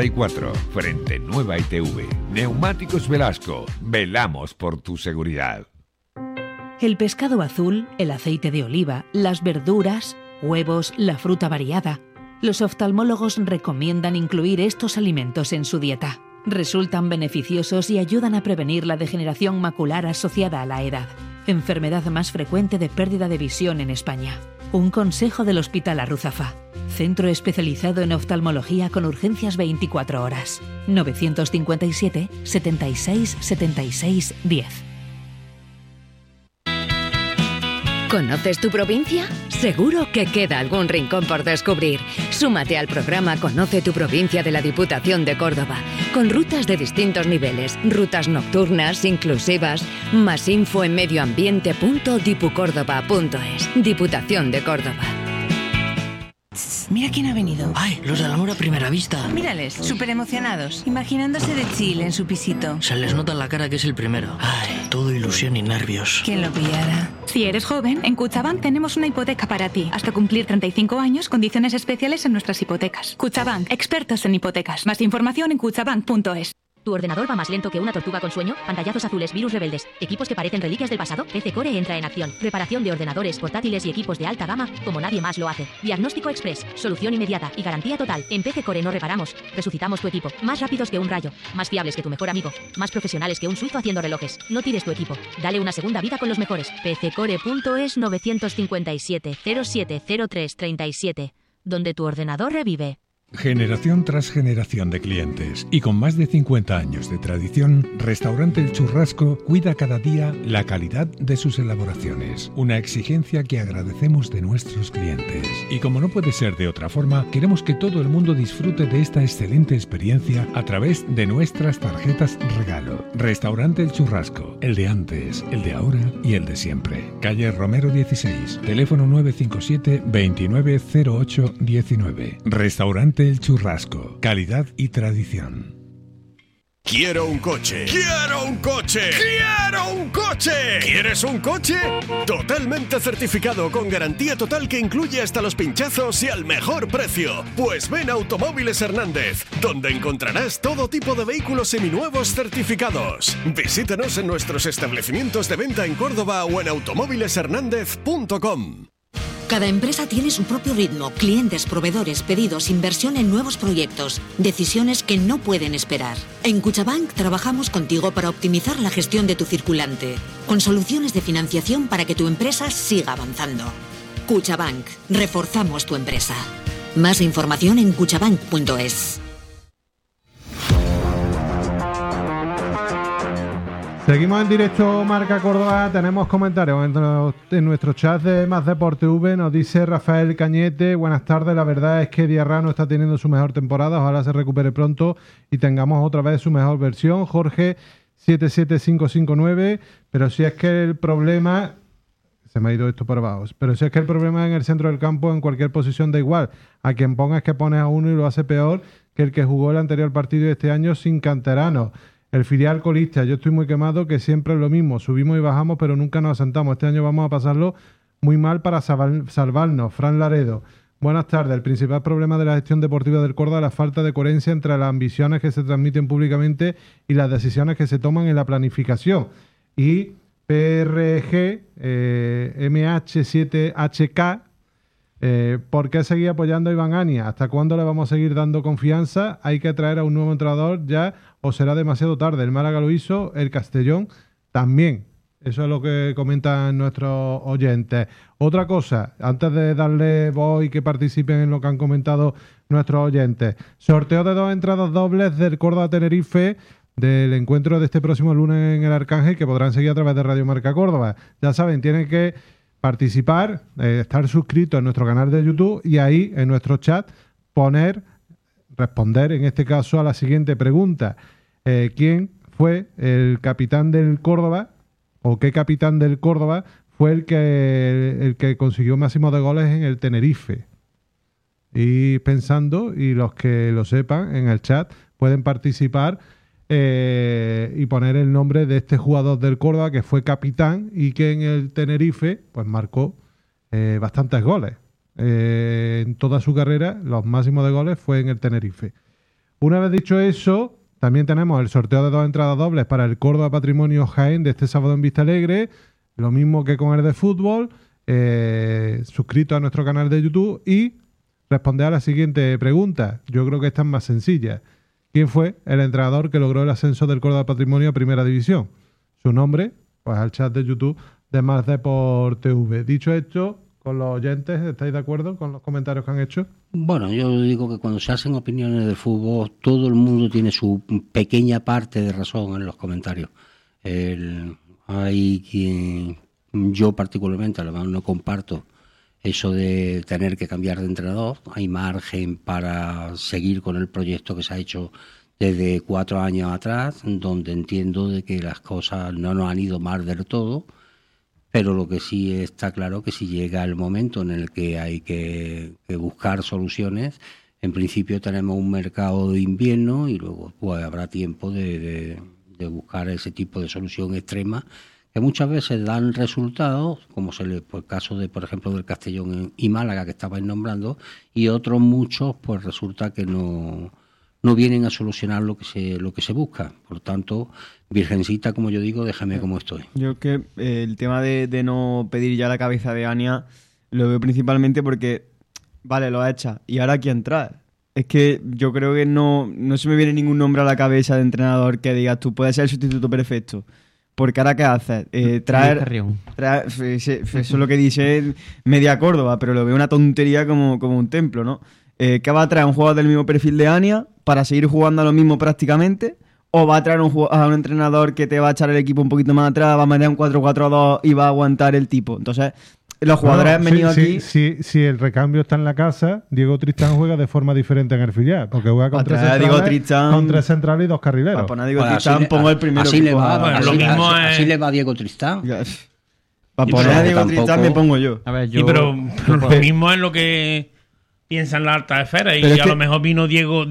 frente Nueva ITV. Neumáticos Velasco. Velamos por tu seguridad. El pescado azul, el aceite de oliva, las verduras, huevos, la fruta variada. Los oftalmólogos recomiendan incluir estos alimentos en su dieta. Resultan beneficiosos y ayudan a prevenir la degeneración macular asociada a la edad, enfermedad más frecuente de pérdida de visión en España. Un consejo del Hospital Arruzafa. Centro especializado en oftalmología con urgencias 24 horas. 957 76 76 10. ¿Conoces tu provincia? Seguro que queda algún rincón por descubrir. Súmate al programa Conoce tu provincia de la Diputación de Córdoba, con rutas de distintos niveles, rutas nocturnas, inclusivas. Más info en medioambiente.dipucórdoba.es. Diputación de Córdoba. Mira quién ha venido. ¡Ay, los del amor a primera vista! Mírales, súper emocionados, imaginándose de chill en su pisito. Se les nota en la cara que es el primero. ¡Ay, todo ilusión y nervios! ¿Quién lo pillara? Si eres joven, en Cuchabank tenemos una hipoteca para ti. Hasta cumplir 35 años, condiciones especiales en nuestras hipotecas. Cuchabank, expertos en hipotecas. Más información en cuchabank.es. ¿Tu ordenador va más lento que una tortuga con sueño? ¿Pantallazos azules, virus rebeldes, equipos que parecen reliquias del pasado? PC Core entra en acción. Reparación de ordenadores, portátiles y equipos de alta gama como nadie más lo hace. Diagnóstico express, solución inmediata y garantía total. En PC Core no reparamos, resucitamos tu equipo. Más rápidos que un rayo, más fiables que tu mejor amigo, más profesionales que un suizo haciendo relojes. No tires tu equipo, dale una segunda vida con los mejores. pccore.es 957 0703 37, donde tu ordenador revive. Generación tras generación de clientes y con más de 50 años de tradición, Restaurante El Churrasco cuida cada día la calidad de sus elaboraciones, una exigencia que agradecemos de nuestros clientes. Y como no puede ser de otra forma, queremos que todo el mundo disfrute de esta excelente experiencia a través de nuestras tarjetas regalo. Restaurante El Churrasco, el de antes, el de ahora y el de siempre. Calle Romero 16, teléfono 957 2908 19. Restaurante El Churrasco, calidad y tradición. Quiero un coche. ¡Quiero un coche! ¡Quiero un coche! ¿Quieres un coche? Totalmente certificado con garantía total que incluye hasta los pinchazos y al mejor precio. Pues ven a Automóviles Hernández, donde encontrarás todo tipo de vehículos seminuevos certificados. Visítanos en nuestros establecimientos de venta en Córdoba o en automóvileshernandez.com. Cada empresa tiene su propio ritmo, clientes, proveedores, pedidos, inversión en nuevos proyectos, decisiones que no pueden esperar. En Cuchabank trabajamos contigo para optimizar la gestión de tu circulante, con soluciones de financiación para que tu empresa siga avanzando. Cuchabank, reforzamos tu empresa. Más información en cuchabank.es. Seguimos en directo Marca Córdoba, tenemos comentarios en nuestro chat de Más Deporte V. Nos dice Rafael Cañete: buenas tardes, la verdad es que Diarra no está teniendo su mejor temporada, ojalá se recupere pronto y tengamos otra vez su mejor versión. Jorge 77559, pero si es que el problema... Se me ha ido esto por abajo. Pero si es que el problema en el centro del campo, en cualquier posición da igual. A quien pongas que pones a uno y lo hace peor que el que jugó el anterior partido de este año sin canteranos. El filial colista, yo estoy muy quemado, que siempre es lo mismo, subimos y bajamos pero nunca nos asentamos. Este año vamos a pasarlo muy mal para salvarnos. Fran Laredo, buenas tardes. El principal problema de la gestión deportiva del Córdoba es la falta de coherencia entre las ambiciones que se transmiten públicamente y las decisiones que se toman en la planificación. Y PRG MH7HK, ¿por qué seguir apoyando a Iván Ania? ¿Hasta cuándo le vamos a seguir dando confianza? ¿Hay que traer a un nuevo entrenador ya o será demasiado tarde? El Málaga lo hizo, el Castellón también. Eso es lo que comentan nuestros oyentes. Otra cosa, antes de darle voz y que participen en lo que han comentado nuestros oyentes. Sorteo de 2 entradas dobles del Córdoba Tenerife del encuentro de este próximo lunes en el Arcángel, que podrán seguir a través de Radio Marca Córdoba. Ya saben, tienen que participar, estar suscritos en nuestro canal de YouTube y ahí en nuestro chat responder en este caso a la siguiente pregunta. ¿Quién fue el capitán del Córdoba o qué capitán del Córdoba fue el que consiguió máximo de goles en el Tenerife? Y pensando, y los que lo sepan en el chat pueden participar y poner el nombre de este jugador del Córdoba que fue capitán y que en el Tenerife pues marcó bastantes goles. En toda su carrera los máximos de goles fue en el Tenerife. Una vez dicho eso, también tenemos el sorteo de 2 entradas dobles para el Córdoba Patrimonio Jaén de este sábado en Vistalegre, lo mismo que con el de fútbol, suscrito a nuestro canal de YouTube y responder a la siguiente pregunta. Yo creo que esta es más sencilla. ¿Quién fue el entrenador que logró el ascenso del Córdoba Patrimonio a Primera División? Su nombre, pues al chat de YouTube de Más Deport TV. Dicho esto, con los oyentes, ¿estáis de acuerdo con los comentarios que han hecho? Bueno, yo digo que cuando se hacen opiniones del fútbol, todo el mundo tiene su pequeña parte de razón en los comentarios. Hay quien, yo particularmente, a lo mejor no comparto eso de tener que cambiar de entrenador. Hay margen para seguir con el proyecto que se ha hecho desde 4 años atrás, donde entiendo de que las cosas no nos han ido mal del todo. Pero lo que sí está claro que si llega el momento en el que hay que buscar soluciones, en principio tenemos un mercado de invierno y luego pues habrá tiempo de buscar ese tipo de solución extrema que muchas veces dan resultados, como por el caso de, por ejemplo, del Castellón y Málaga que estabais nombrando, y otros muchos pues resulta que no vienen a solucionar lo que se busca. Por tanto, Virgencita, como yo digo, déjame como estoy. Yo que el tema de no pedir ya la cabeza de Ania lo veo principalmente porque, vale, lo ha hecho, ¿y ahora quién trae? Es que yo creo que no se me viene ningún nombre a la cabeza de entrenador que digas tú puedes ser el sustituto perfecto. Porque ahora ¿qué haces? Traer eso es lo que dice Media Córdoba, pero lo veo una tontería como un templo, ¿no? ¿Qué va a traer? ¿Un jugador del mismo perfil de Ania para seguir jugando a lo mismo prácticamente? ¿O va a traer a un entrenador que te va a echar el equipo un poquito más atrás, va a meter un 4-4-2 y va a aguantar el tipo? Entonces, los jugadores han venido aquí... Si el recambio está en la casa, Diego Tristán juega de forma diferente en el filial, porque juega con 3 centrales y 2 carrileros. Para poner a Diego Tristán, pongo el primero así que le va, juega. así le va a Diego Tristán. Para poner a Diego Tristán me pongo yo. A ver, pero lo mismo es lo que piensan las altas esferas y a lo mejor vino Diego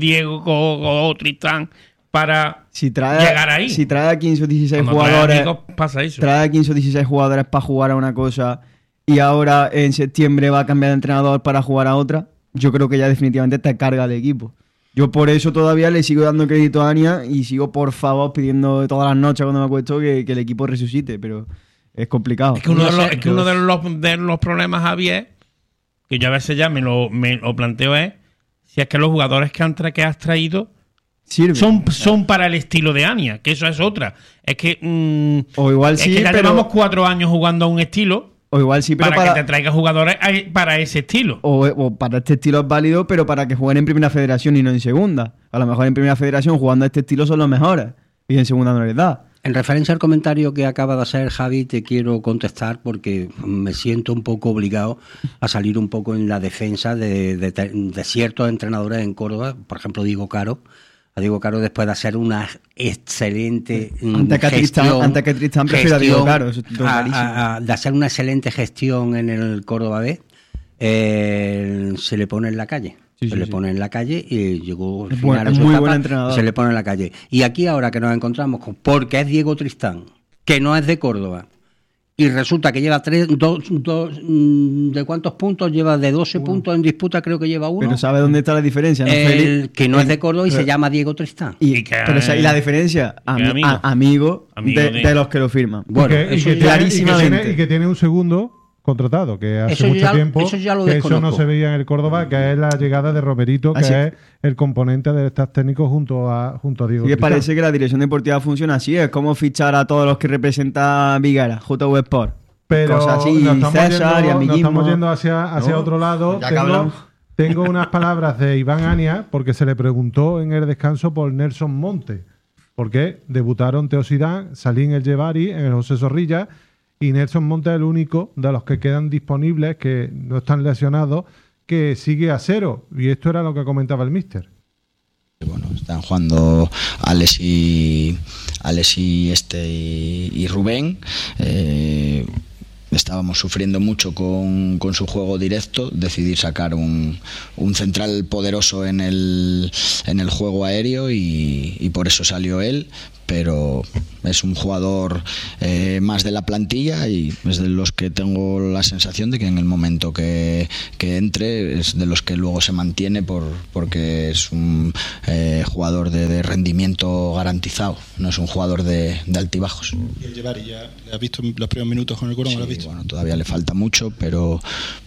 o Tristán para llegar ahí. Si trae a 15 o 16 jugadores, pasa eso. Trae a 15 o 16 jugadores para jugar a una cosa y ahora en septiembre va a cambiar de entrenador para jugar a otra, yo creo que ya definitivamente te carga el equipo. Yo por eso todavía le sigo dando crédito a Ania y sigo por favor pidiendo todas las noches cuando me acuesto que el equipo resucite, pero es complicado. Es que uno de los problemas, Javier, que yo a veces ya me lo planteo es si es que los jugadores que has traído son para el estilo de Ania, que eso es otra. Es que o igual sí, que ya llevamos 4 años jugando a un estilo. O igual sí, pero para que te traiga jugadores para ese estilo. O para este estilo es válido, pero para que jueguen en primera federación y no en segunda. A lo mejor en primera federación jugando a este estilo son los mejores y en segunda no les da. En referencia al comentario que acaba de hacer Javi, te quiero contestar porque me siento un poco obligado a salir un poco en la defensa de ciertos entrenadores en Córdoba, por ejemplo Diego Caro. A Diego Caro, después de hacer una excelente gestión, antes que Tristán prefiero a Diego Caro, de hacer una excelente gestión en el Córdoba B, se le pone en la calle. Le pone en la calle y llegó al final de su etapa, se le pone en la calle. Y aquí ahora que nos encontramos porque es Diego Tristán, que no es de Córdoba, y resulta que lleva ¿de cuántos puntos? Lleva de 12 puntos en disputa, creo que lleva 1. Pero ¿sabe dónde está la diferencia? ¿No, que no es de Córdoba y se llama Diego Tristán. Y la diferencia, amigo de los que lo firman. Bueno, clarísimamente. Y que tiene un segundo contratado, que hace mucho tiempo que eso no se veía en el Córdoba, que es la llegada de Romerito, que es el componente del staff técnico junto a Diego. Y que parece que la dirección deportiva funciona así, es como fichar a todos los que representa Vigara, JV Sport. Pero cosas así, César y amiguismo. Nos estamos yendo hacia otro lado. Tengo unas palabras de Iván Ania, porque se le preguntó en el descanso por Nelson Monte, porque debutaron Teo Zidane, Salim El Jebari en el José Zorrilla, y Nelson Monte es el único de los que quedan disponibles, que no están lesionados, que sigue a 0. Y esto era lo que comentaba el míster. Bueno, están jugando Alex y Rubén. Estábamos sufriendo mucho con su juego directo. Decidí sacar un central poderoso en el juego aéreo y por eso salió él. pero es un jugador más de la plantilla y es de los que tengo la sensación de que en el momento que entre es de los que luego se mantiene porque es un jugador de rendimiento garantizado, no es un jugador de altibajos. ¿Y el Llevari ya has visto los primeros minutos con el Córdoba? Sí, ¿Lo has visto? bueno, todavía le falta mucho, pero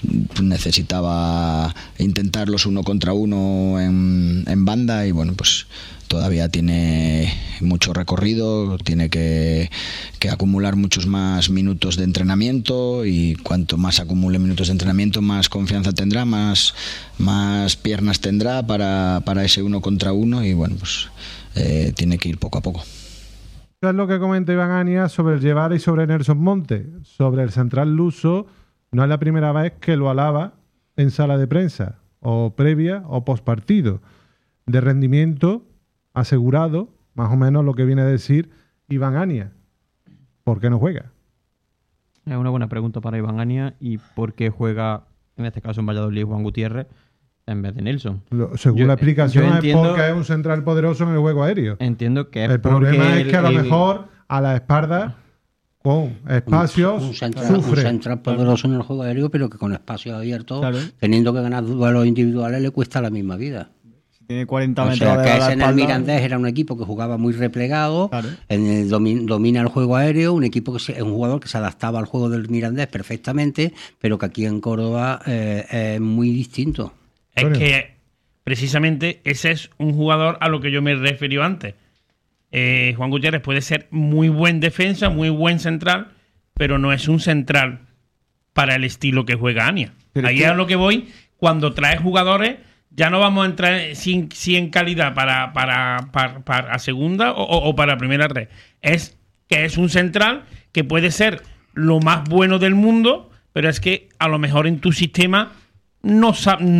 necesitaba intentarlos uno contra uno en banda y bueno, pues todavía tiene mucho recorrido, tiene que acumular muchos más minutos de entrenamiento y cuanto más acumule minutos de entrenamiento, más confianza tendrá, más piernas tendrá para ese uno contra uno y bueno, pues tiene que ir poco a poco. Eso es lo que comenta Iván Ania sobre el Llevari y sobre Nelson Monte. Sobre el central luso, no es la primera vez que lo alaba en sala de prensa, o previa o postpartido. De rendimiento asegurado, más o menos lo que viene a decir Iván Ania. ¿Por qué no juega? Es una buena pregunta para Iván Ania. ¿Y por qué juega, en este caso en Valladolid, Juan Gutiérrez en vez de Nelson? Según la explicación es porque es un central poderoso en el juego aéreo. Entiendo que es el problema es que a lo mejor a la espalda con espacios un sufre. Un central poderoso en el juego aéreo, pero que con espacios abiertos, teniendo que ganar duelos individuales, le cuesta la misma vida. Tiene 40 metros de que la en el Mirandés era un equipo que jugaba muy replegado, domina el juego aéreo, un equipo es un jugador que se adaptaba al juego del Mirandés perfectamente, pero que aquí en Córdoba es muy distinto. Es que precisamente ese es un jugador a lo que yo me referí antes. Juan Gutiérrez puede ser muy buen defensa, muy buen central, pero no es un central para el estilo que juega Ania. Ahí es a lo que voy. Cuando traes jugadores, ya no vamos a entrar si en calidad para segunda o para primera red. Es que es un central que puede ser lo más bueno del mundo, pero es que a lo mejor en tu sistema no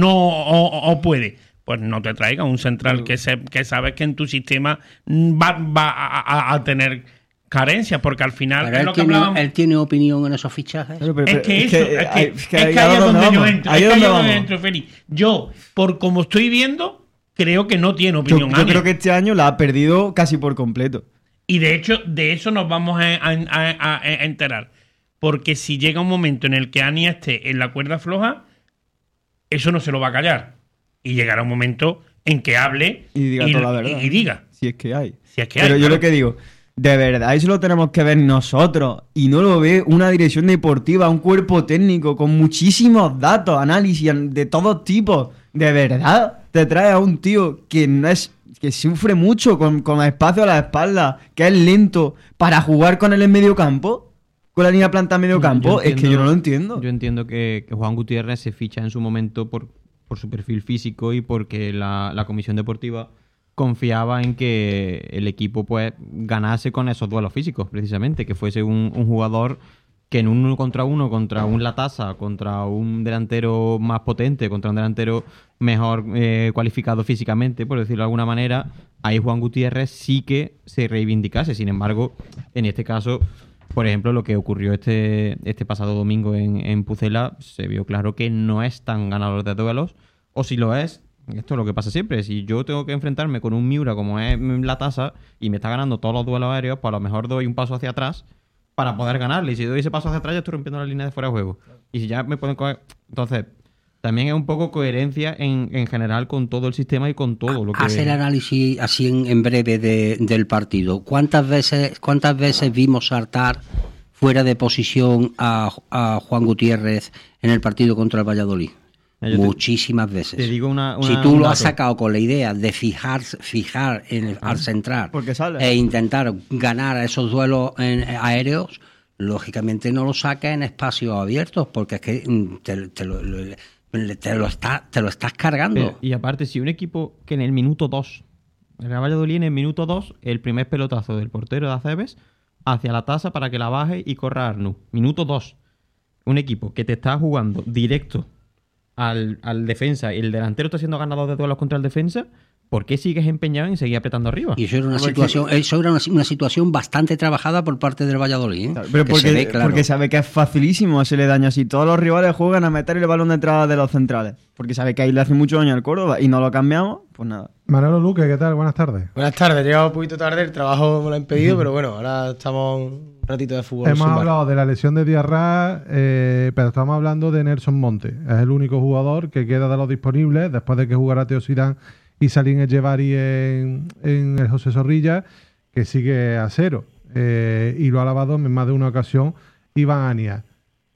puede. Pues no te traiga un central que sabes que en tu sistema va a tener carencias, porque al final pero él tiene opinión en esos fichajes. Es que ahí es donde yo entro. Ahí es donde entro, Félix. Yo, por como estoy viendo, creo que no tiene opinión. Yo creo que este año la ha perdido casi por completo. Y de hecho, de eso nos vamos a enterar. Porque si llega un momento en el que Ania esté en la cuerda floja, eso no se lo va a callar. Y llegará un momento en que hable y diga toda la verdad. Y diga. Si es que hay. Pero yo lo que digo, de verdad, eso lo tenemos que ver nosotros. Y no lo ve una dirección deportiva, un cuerpo técnico con muchísimos datos, análisis de todos tipos. De verdad, te trae a un tío que sufre mucho con espacio a la espalda, que es lento, para jugar con él en medio campo, con la línea planta en medio campo. Es que yo no lo entiendo. Yo entiendo que Juan Gutiérrez se ficha en su momento por su perfil físico y porque la comisión deportiva confiaba en que el equipo pues ganase con esos duelos físicos, precisamente, que fuese un jugador que en un 1 contra 1, contra un Latasa, contra un delantero más potente, contra un delantero mejor cualificado físicamente, por decirlo de alguna manera, ahí Juan Gutiérrez sí que se reivindicase. Sin embargo, en este caso, por ejemplo, lo que ocurrió este pasado domingo en Pucela, se vio claro que no es tan ganador de duelos, o si lo es, esto es lo que pasa siempre, si yo tengo que enfrentarme con un Miura como es Latasa y me está ganando todos los duelos aéreos, pues a lo mejor doy un paso hacia atrás para poder ganarle, y si doy ese paso hacia atrás ya estoy rompiendo la línea de fuera de juego, y si ya me pueden coger... Entonces, también es un poco coherencia en general con todo el sistema y con todo lo que... Haz el análisis así en breve del partido. ¿Cuántas veces vimos saltar fuera de posición a Juan Gutiérrez en el partido contra el Valladolid? Muchísimas veces. Te digo si tú lo has sacado con la idea de fijar al central e intentar ganar a esos duelos aéreos, lógicamente no lo saques en espacios abiertos, porque es que te lo estás cargando. Y aparte, si un equipo que en el minuto 2, el Valladolid en el minuto 2, el primer pelotazo del portero de Aceves hacia la tasa para que la baje y corra Arnau. Minuto 2. Un equipo que te está jugando directo al defensa y el delantero está siendo ganador de duelos contra el defensa, ¿por qué sigues empeñado en seguir apretando arriba? Y eso era una situación bastante trabajada por parte del Valladolid, ¿eh? Pero porque sabe que es facilísimo hacerle daño así. Todos los rivales juegan a meter el balón de entrada de los centrales. Porque sabe que ahí le hace mucho daño al Córdoba y no lo cambiamos, pues nada. Manolo Luque, ¿qué tal? Buenas tardes. Buenas tardes, he llegado un poquito tarde, el trabajo me lo ha impedido, pero bueno, ahora estamos un ratito de fútbol. Hemos hablado de la lesión de Diarra, pero estamos hablando de Nelson Monte. Es el único jugador que queda de los disponibles después de que jugara Teo Zidane y Salim Echevarri en el José Zorrilla, que sigue a cero. Y lo ha alabado en más de una ocasión Iván Ania.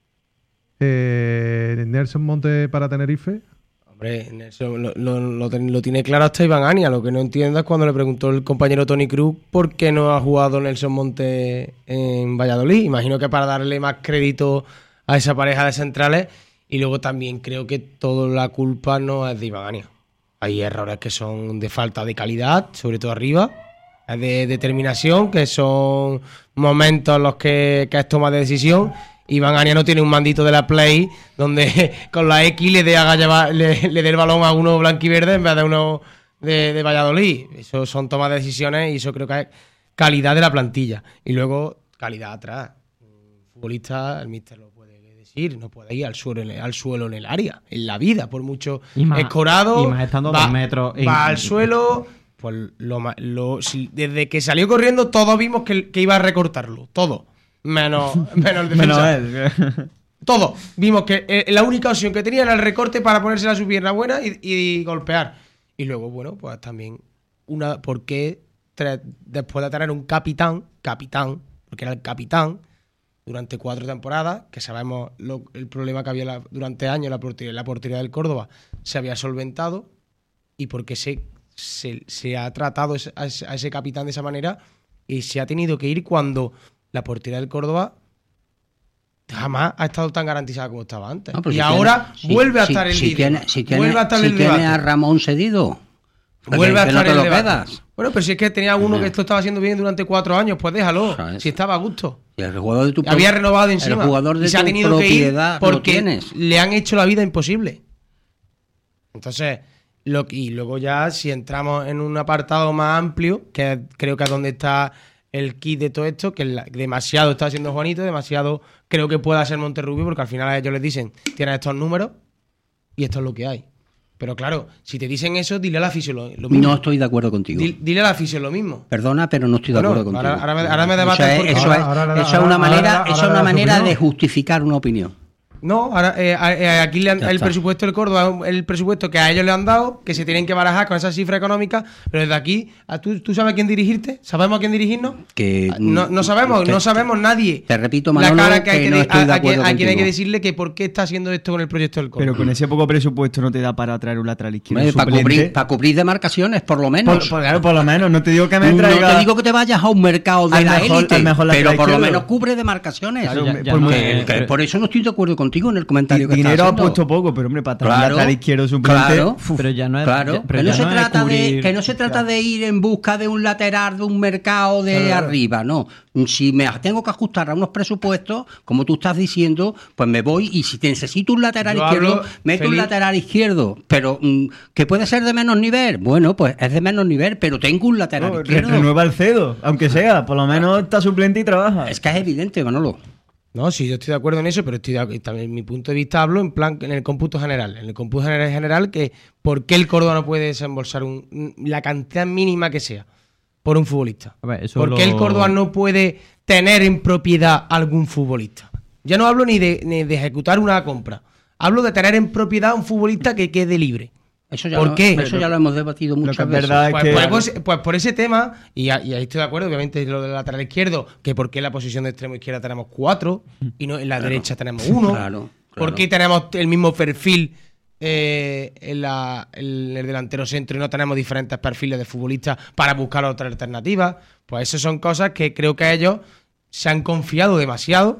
Nelson Monte para Tenerife. Hombre, Nelson lo tiene claro hasta Iván Ania. Lo que no entiendo es cuando le preguntó el compañero Toni Cruz por qué no ha jugado Nelson Monte en Valladolid. Imagino que para darle más crédito a esa pareja de centrales. Y luego también creo que toda la culpa no es de Iván Ania. Hay errores que son de falta de calidad, sobre todo arriba, de determinación, que son momentos en los que es toma de decisión. Iván Ania no tiene un mandito de la Play donde con la X le dé el balón a uno blanquiverde en vez de uno de Valladolid. Eso son tomas de decisiones y eso creo que es calidad de la plantilla. Y luego calidad atrás. Un futbolista, el míster lo puede decir, no puede ir al suelo en el área, en la vida, por mucho escorado. Y más estando 2 metros. Va al suelo. Pues desde que salió corriendo todos vimos que iba a recortarlo. Todo. Menos el defensa. Menos él. Todo. Vimos que la única opción que tenía era el recorte para ponérsela a su pierna buena y golpear. Y luego, bueno, pues también ¿por qué después de tener un capitán, porque era el capitán, durante 4 temporadas, que sabemos el problema que había durante años la portería del Córdoba, se había solventado, y por qué se ha tratado a ese capitán de esa manera y se ha tenido que ir cuando la portería del Córdoba jamás ha estado tan garantizada como estaba antes. No, y ahora vuelve a estar el líder. Si tiene a Ramón cedido, vuelve a estar el debate. Bueno, pero si es que tenía uno que esto estaba haciendo bien durante 4 años, pues déjalo. Si estaba a gusto. Y el jugador de había renovado encima. El jugador de y se ha tenido que ir porque le han hecho la vida imposible. Entonces, y luego ya si entramos en un apartado más amplio, que creo que es donde está el kit de todo esto, que demasiado está haciendo Juanito, demasiado creo que pueda ser Monterrubio, porque al final a ellos les dicen, tienes estos números y esto es lo que hay. Pero claro, si te dicen eso, dile a la fisio lo mismo. No estoy de acuerdo contigo. Dile a la fisio lo mismo. Perdona, pero no estoy de acuerdo contigo. Ahora me debates porque... Eso es una manera de justificar una opinión. No, ahora aquí le han, el presupuesto del Córdoba, el presupuesto que a ellos le han dado, que se tienen que barajar con esa cifra económica, pero desde aquí, ¿tú sabes a quién dirigirte? ¿Sabemos a quién dirigirnos? Que no sabemos nadie. Te repito, Manolo, la cara que no estoy de acuerdo a quien hay que decirle que por qué está haciendo esto con el proyecto del Córdoba. Pero con ese poco presupuesto no te da para traer un lateral izquierdo. Para cubrir demarcaciones, por lo menos. Claro, por lo menos. No te digo que me traiga... No te digo que te vayas a un mercado de la élite, pero por lo menos cubre demarcaciones. Por eso no estoy de acuerdo contigo en el comentario. Dinero ha puesto poco, pero hombre, para traer un lateral izquierdo suplente. Pero ya no es. Que no se trata de ir en busca de un lateral de un mercado de arriba, no. Si me tengo que ajustar a unos presupuestos, como tú estás diciendo, pues me voy, y si te necesito un lateral izquierdo, meto un lateral izquierdo, pero que puede ser de menos nivel. Bueno, pues es de menos nivel, pero tengo un lateral izquierdo. Renueva el cedo, aunque sea, por lo menos está suplente y trabaja. Es que es evidente, Manolo. No, sí, yo estoy de acuerdo en eso, pero también en mi punto de vista hablo en el cómputo general. En el cómputo general, que ¿por qué el Córdoba no puede desembolsar la cantidad mínima que sea por un futbolista? ¿Por qué el Córdoba no puede tener en propiedad algún futbolista? Ya no hablo ni de ejecutar una compra. Hablo de tener en propiedad un futbolista que quede libre. ¿Por qué? Eso ya lo hemos debatido muchas veces. Pues por ese tema, y ahí estoy de acuerdo, obviamente lo del lateral izquierdo, que por qué en la posición de extremo izquierda tenemos 4 y no en la derecha tenemos 1. Claro. ¿Por qué tenemos el mismo perfil en el delantero centro y no tenemos diferentes perfiles de futbolistas para buscar otra alternativa? Pues esas son cosas que creo que ellos se han confiado demasiado.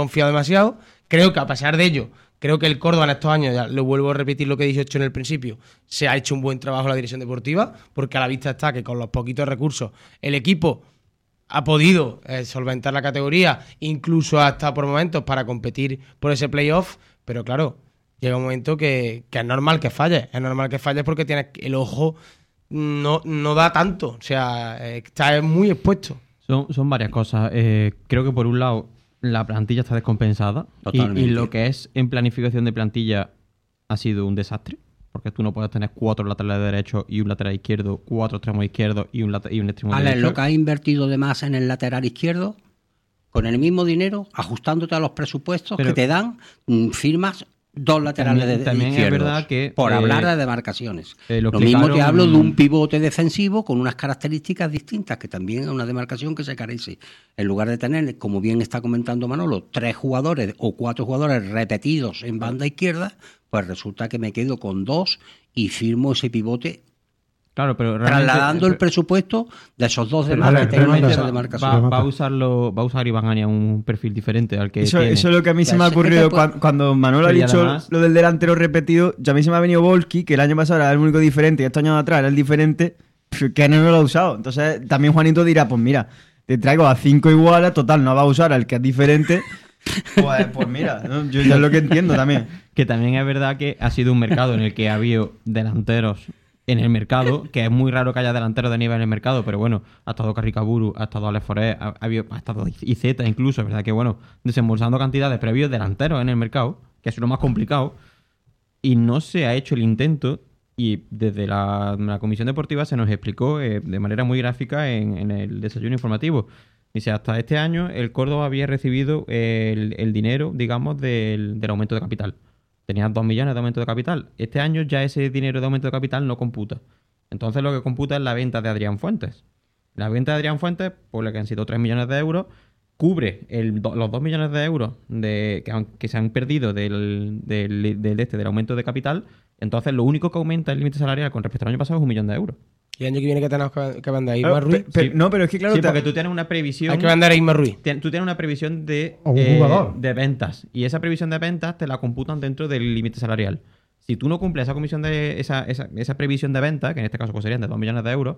Creo que a pesar de ello, creo que el Córdoba en estos años, ya lo vuelvo a repetir lo que he dicho en el principio, se ha hecho un buen trabajo en la dirección deportiva, porque a la vista está que con los poquitos recursos el equipo ha podido solventar la categoría, incluso hasta por momentos para competir por ese playoff, pero claro, llega un momento que es normal que falles. Es normal que falles porque tienes el ojo no da tanto. O sea, está muy expuesto. Son varias cosas. Creo que por un lado la plantilla está descompensada y lo que es en planificación de plantilla ha sido un desastre, porque tú no puedes tener 4 laterales derechos y un lateral izquierdo, 4 extremos izquierdos y un extremo derecho. Lo que has invertido de más en el lateral izquierdo, con el mismo dinero, ajustándote a los presupuestos que te dan, firmas 2 laterales también izquierdos, es verdad que, por hablar de demarcaciones. Lo mismo te hablo de un pivote defensivo con unas características distintas, que también es una demarcación que se carece. En lugar de tener, como bien está comentando Manolo, 3 jugadores o 4 jugadores repetidos en banda izquierda, pues resulta que me quedo con 2 y firmo ese pivote. Claro, pero trasladando el presupuesto de esos 2 demás que tengo en esa demarcación. Va a usar Iván Ania un perfil diferente al que eso tiene. Eso es lo que a mí se me ha ocurrido cuando Manuel ha dicho además, lo del delantero repetido. Ya a mí se me ha venido Volsky, que el año pasado era el único diferente y estos años atrás era el diferente, que no lo ha usado. Entonces también Juanito dirá, pues mira, te traigo a 5 iguales, total, no va a usar al que es diferente. Pues mira, ¿no? Yo ya es lo que entiendo también. Que también es verdad que ha sido un mercado en el que ha habido delanteros en el mercado, que es muy raro que haya delanteros de nivel en el mercado, pero bueno, ha estado Carricaburu, ha estado Alex Forés, ha estado IZ incluso, es verdad que bueno, desembolsando cantidades previos delanteros en el mercado, que es lo más complicado, y no se ha hecho el intento, y desde la comisión deportiva se nos explicó de manera muy gráfica en el desayuno informativo. Dice, hasta este año el Córdoba había recibido el dinero, digamos, del aumento de capital. Tenías 2 millones de aumento de capital. Este año ya ese dinero de aumento de capital no computa. Entonces lo que computa es la venta de Adrián Fuentes. La venta de Adrián Fuentes, por la que han sido 3 millones de euros, cubre los 2 millones de euros que se han perdido del aumento de capital. Entonces lo único que aumenta el límite salarial con respecto al año pasado es 1 millón de euros. ¿Y el año que viene que tenemos que vender a Isma Ruiz? No, pero es que claro... Sí, porque tú tienes una previsión... Hay que vender a Isma Ruiz. Tú tienes una previsión de ventas. Y esa previsión de ventas te la computan dentro del límite salarial. Si tú no cumples esa comisión de esa previsión de ventas, que en este caso pues serían de 2 millones de euros,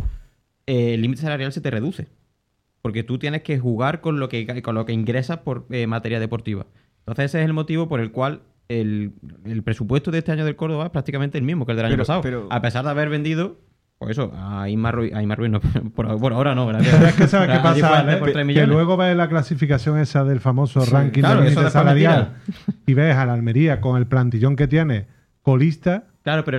el límite salarial se te reduce. Porque tú tienes que jugar con lo que ingresas por materia deportiva. Entonces ese es el motivo por el cual el presupuesto de este año del Córdoba es prácticamente el mismo que el del año pasado. A pesar de haber vendido... Pues eso, a Isma Ruiz no, por ahora no, ¿verdad? Es que sabes qué pasa, que luego ves la clasificación esa del famoso ranking del límite salarial y ves al Almería con el plantillón que tiene, colista. Claro, pero el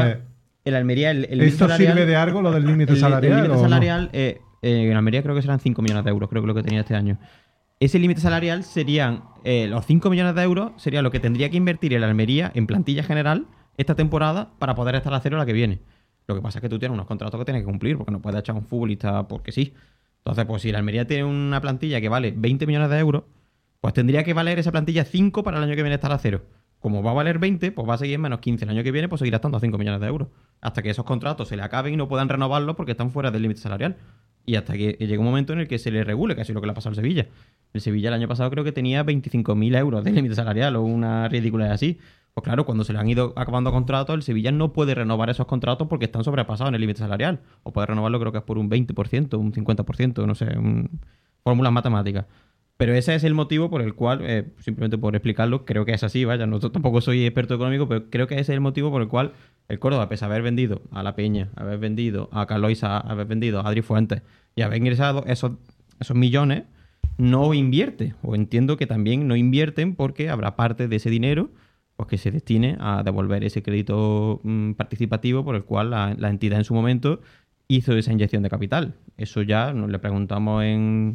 Almería, el ¿esto salarial, sirve de algo lo del límite salarial? El límite salarial, en Almería creo que serán 5 millones de euros, creo que lo que tenía este año. Ese límite salarial serían, los 5 millones de euros sería lo que tendría que invertir el Almería en plantilla general esta temporada para poder estar a cero la que viene. Lo que pasa es que tú tienes unos contratos que tienes que cumplir, porque no puedes echar a un futbolista porque sí. Entonces, pues si la Almería tiene una plantilla que vale 20 millones de euros, pues tendría que valer esa plantilla 5 para el año que viene estar a cero. Como va a valer 20, pues va a seguir en menos 15. El año que viene, pues seguirá estando a 5 millones de euros. Hasta que esos contratos se le acaben y no puedan renovarlos porque están fuera del límite salarial. Y hasta que llegue un momento en el que se le regule, que es lo que le ha pasado al Sevilla. El Sevilla el año pasado creo que tenía 25.000 euros de límite salarial o una ridícula así. Pues claro, cuando se le han ido acabando contratos, el Sevilla no puede renovar esos contratos porque están sobrepasados en el límite salarial. O puede renovarlo creo que es por un 20%, un 50%, no sé, fórmulas matemáticas. Pero ese es el motivo por el cual, simplemente por explicarlo, creo que es así, vaya, no tampoco soy experto económico, pero creo que ese es el motivo por el cual el Córdoba, pese a haber vendido a La Peña, haber vendido a Carlos Isá, haber vendido a Adri Fuentes y haber ingresado esos millones, no invierte. O entiendo que también no invierten porque habrá parte de ese dinero pues que se destine a devolver ese crédito participativo por el cual la entidad en su momento hizo esa inyección de capital. Eso ya nos le preguntamos en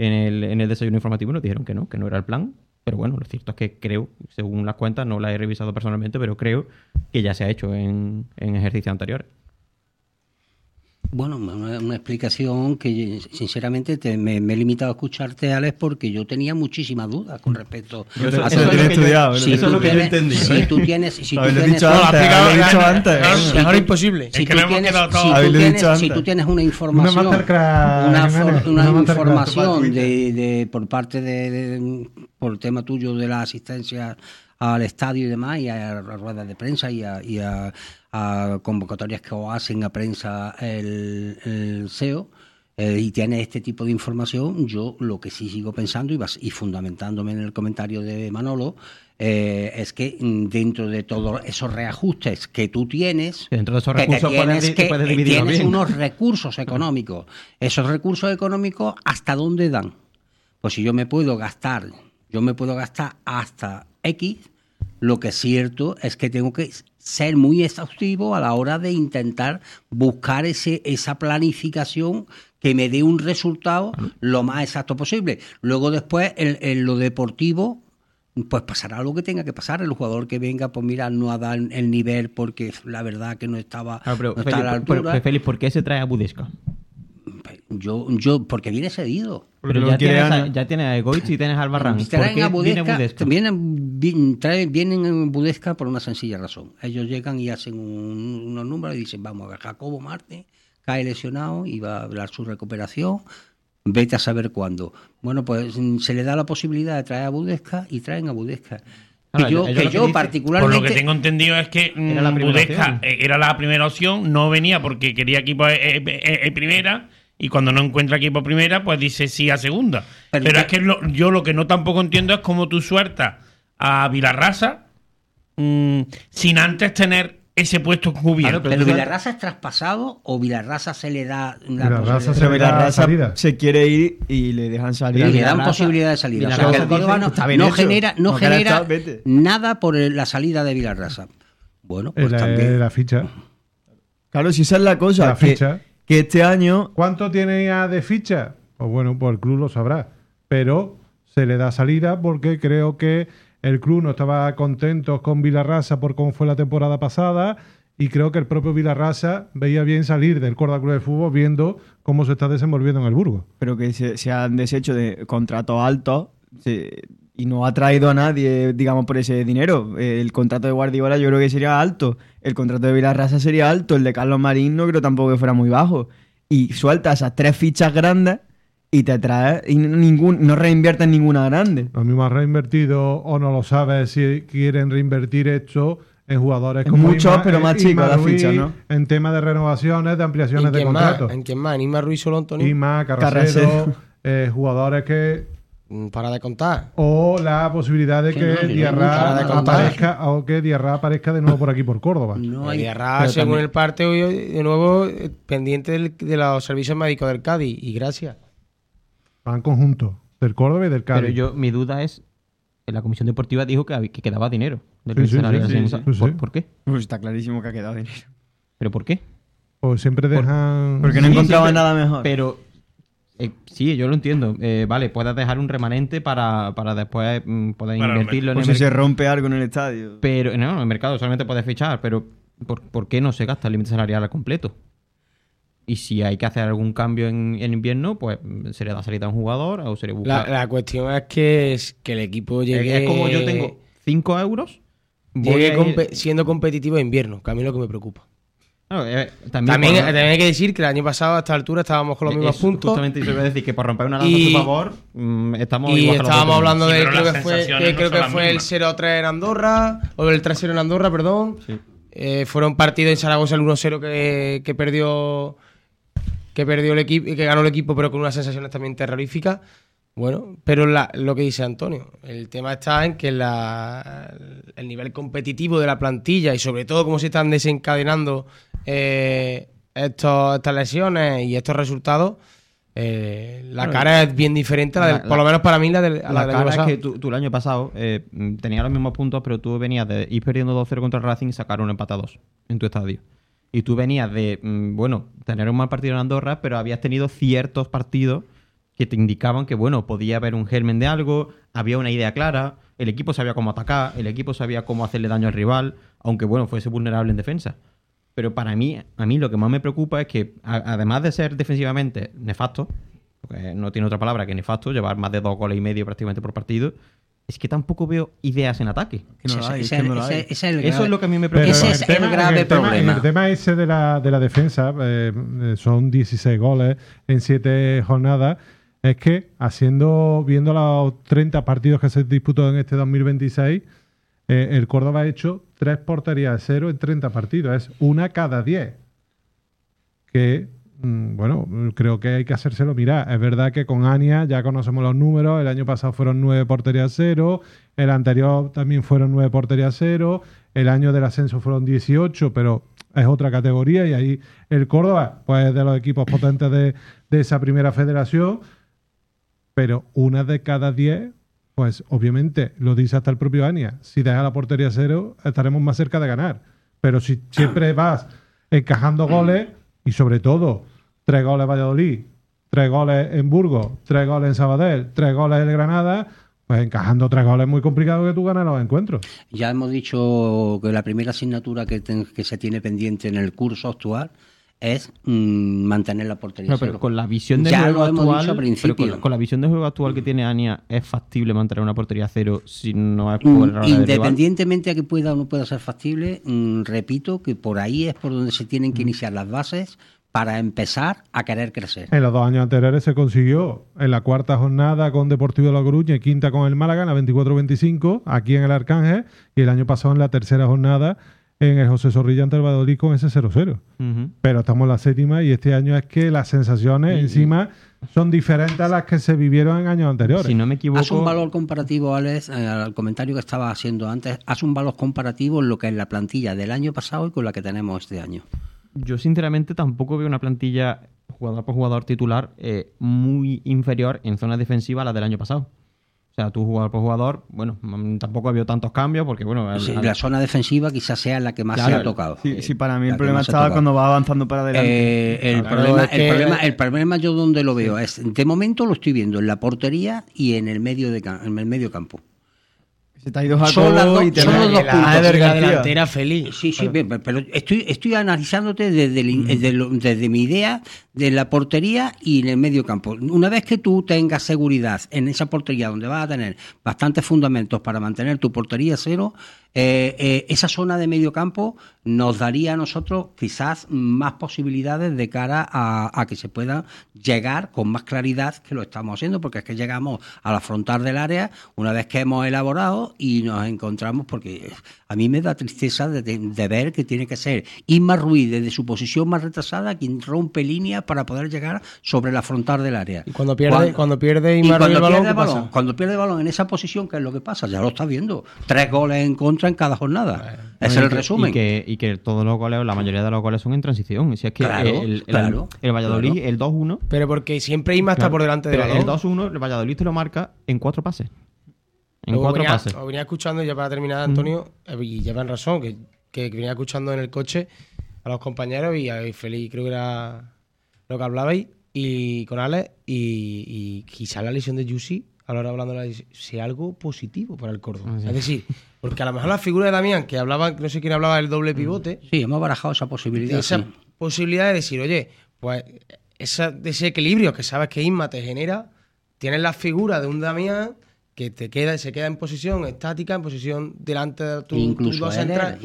el desayuno informativo y nos dijeron que no era el plan. Pero bueno, lo cierto es que creo, según las cuentas, no las he revisado personalmente, pero creo que ya se ha hecho en ejercicios anteriores. Bueno, una explicación que sinceramente me he limitado a escucharte, Alex, porque yo tenía muchísimas dudas con respecto a eso es lo que he estudiado. Eso es lo que yo he entendido. Si tú tienes... Mejor imposible. Si tú tienes una información por parte por el tema tuyo de la asistencia al estadio y demás, y a ruedas de prensa y a convocatorias que os hacen a prensa el CEO, y tienes este tipo de información, yo lo que sí sigo pensando y fundamentándome en el comentario de Manolo, es que dentro de todos esos reajustes que tú tienes, dentro de esos recursos tienes unos recursos económicos. Esos recursos económicos, ¿hasta dónde dan? Pues si yo me puedo gastar hasta X, lo que es cierto es que tengo que ser muy exhaustivo a la hora de intentar buscar esa planificación que me dé un resultado lo más exacto posible. Luego después, en lo deportivo, pues pasará lo que tenga que pasar. El jugador que venga, pues mira, no ha dado el nivel porque la verdad que no estaba, a la altura. Pero Félix, ¿por qué se trae a Budesca? Yo porque viene cedido. Pero ya tienes a Egoitz y tienes a Albarrán. ¿Por qué viene Budesca? Vienen Budesca por una sencilla razón. Ellos llegan y hacen unos números y dicen, vamos a ver, Jacobo Martínez cae lesionado y va a hablar su recuperación, vete a saber cuándo. Bueno, pues se le da la posibilidad de traer a Budesca y traen a Budesca. Yo particularmente... Por lo que tengo entendido es que Budesca era la primera opción, no venía porque quería equipo en primera, y cuando no encuentra equipo primera, pues dice sí a segunda. Pero es que yo lo que no tampoco entiendo es cómo tú sueltas a Vilarrasa sin antes tener ese puesto cubierto. Pero Vilarrasa es traspasado o Vilarrasa se le da Vilarrasa se quiere ir y le dejan salir. Y le dan posibilidad de salida. O sea, que el Córdoba no genera nada por la salida de Vilarrasa. Bueno, pues también la ficha. Claro, si esa es la cosa. La ficha. Que este año... ¿Cuánto tiene ya de ficha? Pues bueno, pues el club lo sabrá. Pero se le da salida porque creo que el club no estaba contento con Vilarrasa por cómo fue la temporada pasada, y creo que el propio Vilarrasa veía bien salir del Córdoba Club de Fútbol viendo cómo se está desenvolviendo en el Burgos. Pero que se han deshecho de contratos altos y no ha traído a nadie, digamos, por ese dinero. El contrato de Guardiola yo creo que sería alto, el contrato de Vilarrasa sería alto, el de Carlos Marín no creo tampoco que fuera muy bajo. Y sueltas esas 3 fichas grandes y te traes y no reinviertes ninguna grande. Lo mismo has reinvertido o no lo sabes si quieren reinvertir esto en jugadores como muchos, pero más chicos la ficha, ¿no? En tema de renovaciones, de ampliaciones de contratos. ¿En quién más? ¿En Isma Ruiz solo, Antonio? Isma, Carrasero, jugadores que... Para de contar. O la posibilidad de que Diarra aparezca de nuevo por aquí, por Córdoba. No hay Diarra, según también el parte hoy, de nuevo pendiente de los servicios médicos del Cádiz, y gracias. Van conjuntos, del Córdoba y del Cádiz. Pero mi duda es, la comisión deportiva dijo que quedaba dinero. ¿Por qué? Pues está clarísimo que ha quedado dinero. ¿Pero por qué? Pues siempre dejan... Porque no encontraban nada mejor. Pero... sí, yo lo entiendo. Vale, puedes dejar un remanente para después poder invertirlo en el mercado. Si se rompe algo en el estadio. Pero no, en el mercado solamente puedes fichar, pero ¿por qué no se gasta el límite salarial al completo? Y si hay que hacer algún cambio en invierno, pues se le da salida a un jugador o se le busca... La cuestión es que el equipo llegue... Es como yo tengo 5 euros... Llegue siendo competitivo en invierno, que a mí es lo que me preocupa. Claro, también hay que decir que el año pasado a esta altura estábamos con los mismos puntos. Justamente eso voy a decir, que por romper una lanza a su favor estamos igual. Y estábamos hablando de, creo que fue el 0-3 en Andorra, o el 3-0 en Andorra, perdón. Sí. Fueron partidos en Zaragoza el 1-0 que perdió el equipo, que ganó el equipo, pero con unas sensaciones también terroríficas. Bueno, pero lo que dice Antonio, el tema está en que el nivel competitivo de la plantilla y sobre todo cómo se están desencadenando estas lesiones y estos resultados, cara es bien diferente, por lo menos para mí, la del año pasado. Es que tú el año pasado tenías los mismos puntos, pero tú venías de ir perdiendo 2-0 contra el Racing y sacar un empate a 2 en tu estadio. Y tú venías de, tener un mal partido en Andorra, pero habías tenido ciertos partidos que te indicaban que, podía haber un germen de algo, había una idea clara, el equipo sabía cómo atacar, el equipo sabía cómo hacerle daño al rival, aunque, fuese vulnerable en defensa. Pero a mí lo que más me preocupa es que, además de ser defensivamente nefasto, porque no tiene otra palabra que nefasto, llevar más de 2 goles y medio prácticamente por partido, es que tampoco veo ideas en ataque. Eso es lo que a mí me preocupa. Ese es el grave problema. El tema ese de la defensa, son 16 goles en 7 jornadas. Es que viendo los 30 partidos que se disputó en este 2026, el Córdoba ha hecho 3 porterías a 0 en 30 partidos. Es una cada 10. Que bueno, creo que hay que hacérselo mirar. Es verdad que con Ania ya conocemos los números. El año pasado fueron 9 porterías 0. El anterior también fueron 9 porterías 0. El año del ascenso fueron 18, pero es otra categoría. Y ahí el Córdoba, pues de los equipos potentes de esa primera federación. Pero una de cada 10, pues obviamente, lo dice hasta el propio Ania. Si deja la portería 0, estaremos más cerca de ganar. Pero si siempre vas encajando goles, y sobre todo 3 goles en Valladolid, 3 goles en Burgos, 3 goles en Sabadell, 3 goles en Granada, pues encajando 3 goles es muy complicado que tú ganes los encuentros. Ya hemos dicho que la primera asignatura que se tiene pendiente en el curso actual es mantener la portería. Pero con la visión de juego actual, con la visión de juego actual que tiene Ania, ¿es factible mantener una portería 0 si no es por error? Independientemente a que pueda o no pueda ser factible, repito que por ahí es por donde se tienen que iniciar las bases para empezar a querer crecer. En los 2 años anteriores se consiguió en la 4ª jornada con Deportivo de La Coruña y 5ª con el Málaga, en la 24-25, aquí en el Arcángel, y el año pasado en la 3ª jornada en el José Zorrilla ante el Valladolid con ese 0-0. Pero estamos en la 7ª y este año es que las sensaciones encima son diferentes a las que se vivieron en años anteriores. Si no me equivoco... Haz un valor comparativo, Alex, al comentario que estaba haciendo antes, haz un valor comparativo en lo que es la plantilla del año pasado y con la que tenemos este año. Yo sinceramente tampoco veo una plantilla jugador por jugador titular muy inferior en zona defensiva a la del año pasado. O sea, tú jugador por jugador, bueno, tampoco ha habido tantos cambios porque, bueno... la zona defensiva quizás sea la que más se ha tocado. Sí, para mí el problema estaba cuando va avanzando para adelante. El problema yo donde lo veo es, de momento lo estoy viendo en la portería y en el medio campo. Se te ha ido Jacobo y te la delantera feliz. Sí, pero estoy analizándote desde mi idea de la portería y en el medio campo. Una vez que tú tengas seguridad en esa portería donde vas a tener bastantes fundamentos para mantener tu portería 0, esa zona de medio campo nos daría a nosotros quizás más posibilidades de cara a que se pueda llegar con más claridad que lo estamos haciendo, porque es que llegamos a la frontal del área una vez que hemos elaborado y nos encontramos, porque a mí me da tristeza de ver que tiene que ser Isma Ruiz desde su posición más retrasada quien rompe líneas para poder llegar sobre la frontal del área. Y cuando pierde Isma Ruiz el balón, cuando pierde el balón en esa posición, ¿qué es lo que pasa? Ya lo está viendo. 3 goles en contra en cada jornada. Ese es el resumen. Y que todos los goles, la mayoría de los goles son en transición. Si es que el Valladolid, el 2-1... Pero porque siempre Isma está por delante del balón. El 2-1, el Valladolid te lo marca en 4 pases. Pases. Os venía escuchando, ya para terminar, Antonio, y llevan razón, que venía escuchando en el coche a los compañeros y a Feliz, creo que era lo que hablabais, y con Alex, y quizá la lesión de Yusi, ahora hablando de la lesión, sea algo positivo para el Córdoba. Sí. Es decir, porque a lo mejor la figura de Damián, que hablaban, no sé quién hablaba del doble pivote. Sí, hemos barajado esa posibilidad. Esa posibilidad de decir, oye, pues ese equilibrio que sabes que Isma te genera, tienes la figura de un Damián que se queda en posición estática, en posición delante de tus dos centrales,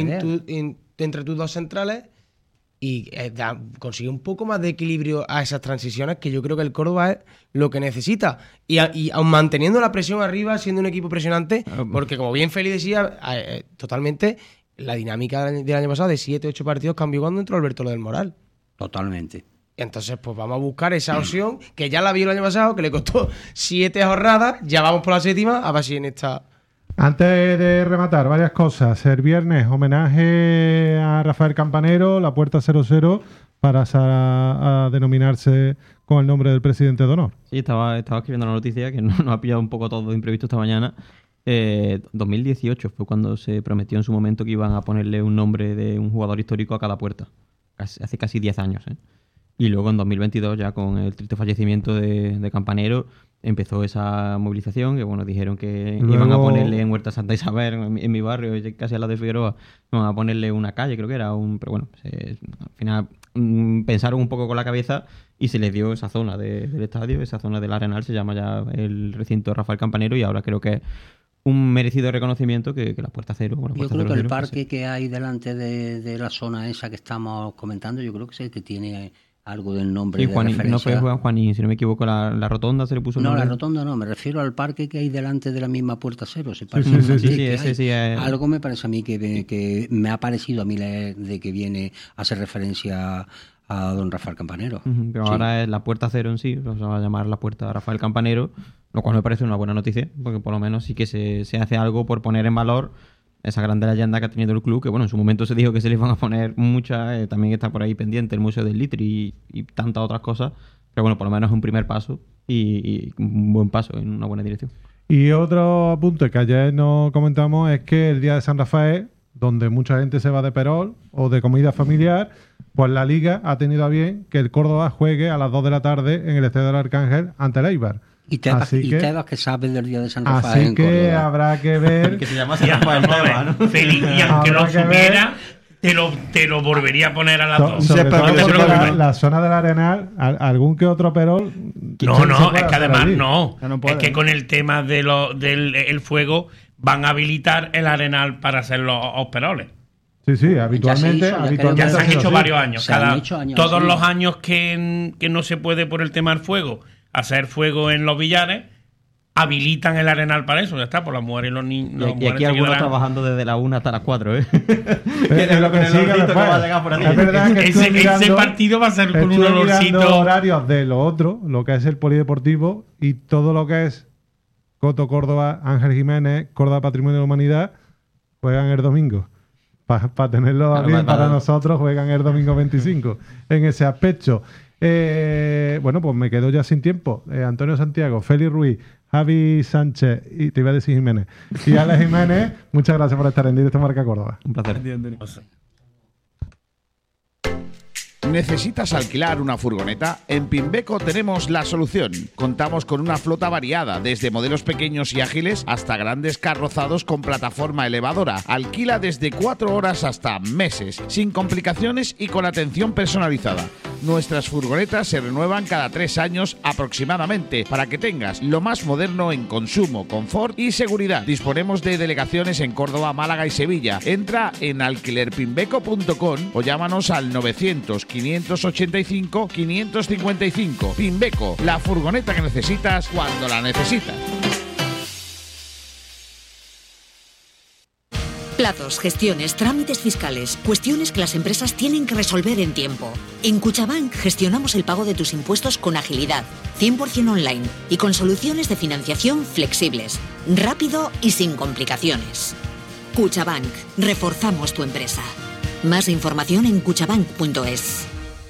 entre tus dos centrales, y consigue un poco más de equilibrio a esas transiciones, que yo creo que el Córdoba es lo que necesita. Y aun manteniendo la presión arriba, siendo un equipo presionante, porque como bien Feli decía, totalmente la dinámica del año pasado de 7-8 partidos cambió cuando entró Alberto del Moral. Totalmente. Entonces, pues vamos a buscar esa opción, que ya la vio el año pasado, que le costó 7 jornadas, ya vamos por la 7ª, a ver si en esta... Antes de rematar, varias cosas. El viernes, homenaje a Rafael Campanero, la puerta 00, para a denominarse con el nombre del presidente de honor. Sí, estaba escribiendo la noticia, que nos ha pillado un poco todo de imprevisto esta mañana. 2018 fue cuando se prometió en su momento que iban a ponerle un nombre de un jugador histórico a cada puerta. Hace casi 10 años, ¿eh? Y luego en 2022, ya con el triste fallecimiento de Campanero, empezó esa movilización, que bueno, dijeron que iban a ponerle en Huerta Santa Isabel, en mi barrio, casi al lado de Figueroa, iban a ponerle una calle, creo que era pero bueno, al final pensaron un poco con la cabeza y se les dio esa zona del estadio, esa zona del Arenal, se llama ya el recinto Rafael Campanero, y ahora creo que es un merecido reconocimiento que la puerta 0. Bueno, yo creo que el parque que hay delante de la zona esa que estamos comentando, yo creo que es el que tiene algo del nombre, sí, de Juanín, referencia. No fue Juan Juanín, si no me equivoco, la rotonda se le puso el nombre. No, la rotonda no, me refiero al parque que hay delante de la misma puerta 0. Sí, ese sí es... Algo me parece a mí que me ha parecido a mí leer de que viene a hacer referencia a don Rafael Campanero. Pero Sí. ahora es la puerta cero en sí, o sea, va a llamar la puerta Rafael Campanero, lo cual me parece una buena noticia, porque por lo menos sí que se hace algo por poner en valor esa grande leyenda que ha tenido el club, que bueno, en su momento se dijo que se le iban a poner muchas, también está por ahí pendiente el Museo del Litri y tantas otras cosas, pero bueno, por lo menos es un primer paso y un buen paso en una buena dirección. Y otro apunte que ayer no comentamos es que el día de San Rafael, donde mucha gente se va de perol o de comida familiar, pues la Liga ha tenido a bien que el Córdoba juegue a las 2 de la tarde en el Estadio del Arcángel ante el Eibar. Y Tebas que saben del día de San Rafael Así en que Córdoba. habrá que ver. Que se llama San Rafael Tebas, ¿no? Feliz, y aunque Habrá lo que ver. supiera, te lo volvería a poner a las 2. Sobre todo porque la zona del Arenal, algún que otro perol. No, es que además allí. no. Ya no Es puede. que con el tema del el fuego van a habilitar el Arenal para hacer los peroles. Sí, habitualmente. Ya se han ha sido hecho así. varios años. Se han hecho años Todos así. los años que no se puede por el tema del fuego hacer fuego en los billares, habilitan el Arenal para eso. Ya está, por las mujeres y los niños. Y aquí algunos trabajando desde la 1 hasta las 4, ¿eh? Es lo que sigue después. va a llegar por aquí. Es verdad que estuve ese mirando- partido va a ser con un estuve mirando olorcito. horarios de lo otro, lo que es el polideportivo y todo lo que es Coto Córdoba, Ángel Jiménez, Córdoba Patrimonio de la Humanidad, juegan el domingo. Para tenerlo Claro, bien para para- nosotros, juegan el domingo 25 en ese aspecto. Bueno, pues me quedo ya sin tiempo. Antonio Santiago, Félix Ruiz, Javi Sánchez, y te iba a decir Jiménez, y Alex Jiménez, muchas gracias por estar en Directo Marca Córdoba. Un placer. ¿Necesitas alquilar una furgoneta? En Pimbeco tenemos la solución. Contamos con una flota variada, desde modelos pequeños y ágiles hasta grandes carrozados con plataforma elevadora. Alquila desde 4 horas hasta meses, sin complicaciones y con atención personalizada. Nuestras furgonetas se renuevan cada 3 años aproximadamente, para que tengas lo más moderno en consumo, confort y seguridad. Disponemos de delegaciones en Córdoba, Málaga y Sevilla. Entra en alquilerpimbeco.com o llámanos al 900-585-555. Pimbeco, la furgoneta que necesitas cuando la necesitas. Plazos, gestiones, trámites fiscales, cuestiones que las empresas tienen que resolver en tiempo. En Cuchabank gestionamos el pago de tus impuestos con agilidad, 100% online y con soluciones de financiación flexibles, rápido y sin complicaciones. Cuchabank, reforzamos tu empresa. Más información en cuchabank.es.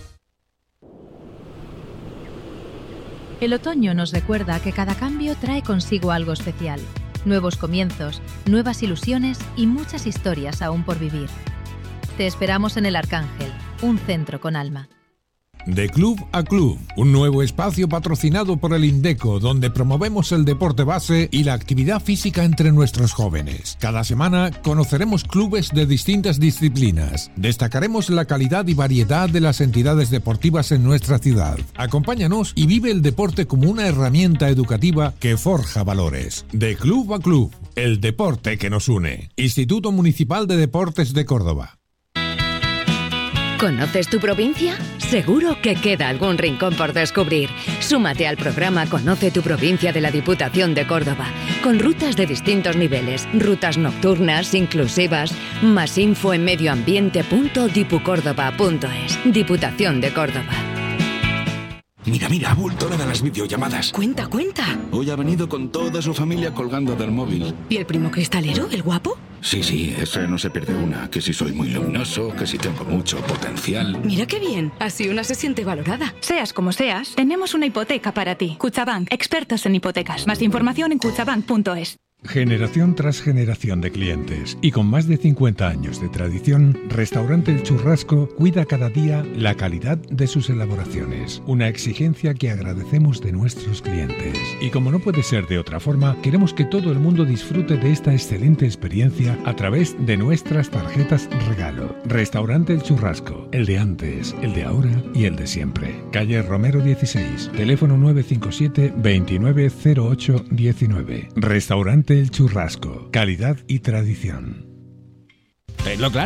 El otoño nos recuerda que cada cambio trae consigo algo especial. Nuevos comienzos, nuevas ilusiones y muchas historias aún por vivir. Te esperamos en el Arcángel, un centro con alma. De Club a Club, un nuevo espacio patrocinado por el Indeco, donde promovemos el deporte base y la actividad física entre nuestros jóvenes. Cada semana conoceremos clubes de distintas disciplinas. Destacaremos la calidad y variedad de las entidades deportivas en nuestra ciudad. Acompáñanos y vive el deporte como una herramienta educativa que forja valores. De Club a Club, el deporte que nos une. Instituto Municipal de Deportes de Córdoba. ¿Conoces tu provincia? Seguro que queda algún rincón por descubrir. Súmate al programa Conoce tu provincia de la Diputación de Córdoba, con rutas de distintos niveles, rutas nocturnas, inclusivas. Más info en medioambiente.dipucórdoba.es. Diputación de Córdoba. Mira, bulto de las videollamadas. Cuenta. Hoy ha venido con toda su familia colgando del móvil. ¿Y el primo cristalero, el guapo? Sí, ese no se pierde una. Que si soy muy luminoso, que si tengo mucho potencial. Mira qué bien, así una se siente valorada. Seas como seas, tenemos una hipoteca para ti. Cuchabank, expertos en hipotecas. Más información en cuchabank.es. Generación tras generación de clientes y con más de 50 años de tradición, Restaurante El Churrasco cuida cada día la calidad de sus elaboraciones, una exigencia que agradecemos de nuestros clientes. Y como no puede ser de otra forma, queremos que todo el mundo disfrute de esta excelente experiencia a través de nuestras tarjetas regalo. Restaurante El Churrasco, el de antes, el de ahora y el de siempre. Calle Romero 16, teléfono 957 290819. Restaurante El Churrasco, calidad y tradición. Tenlo claro,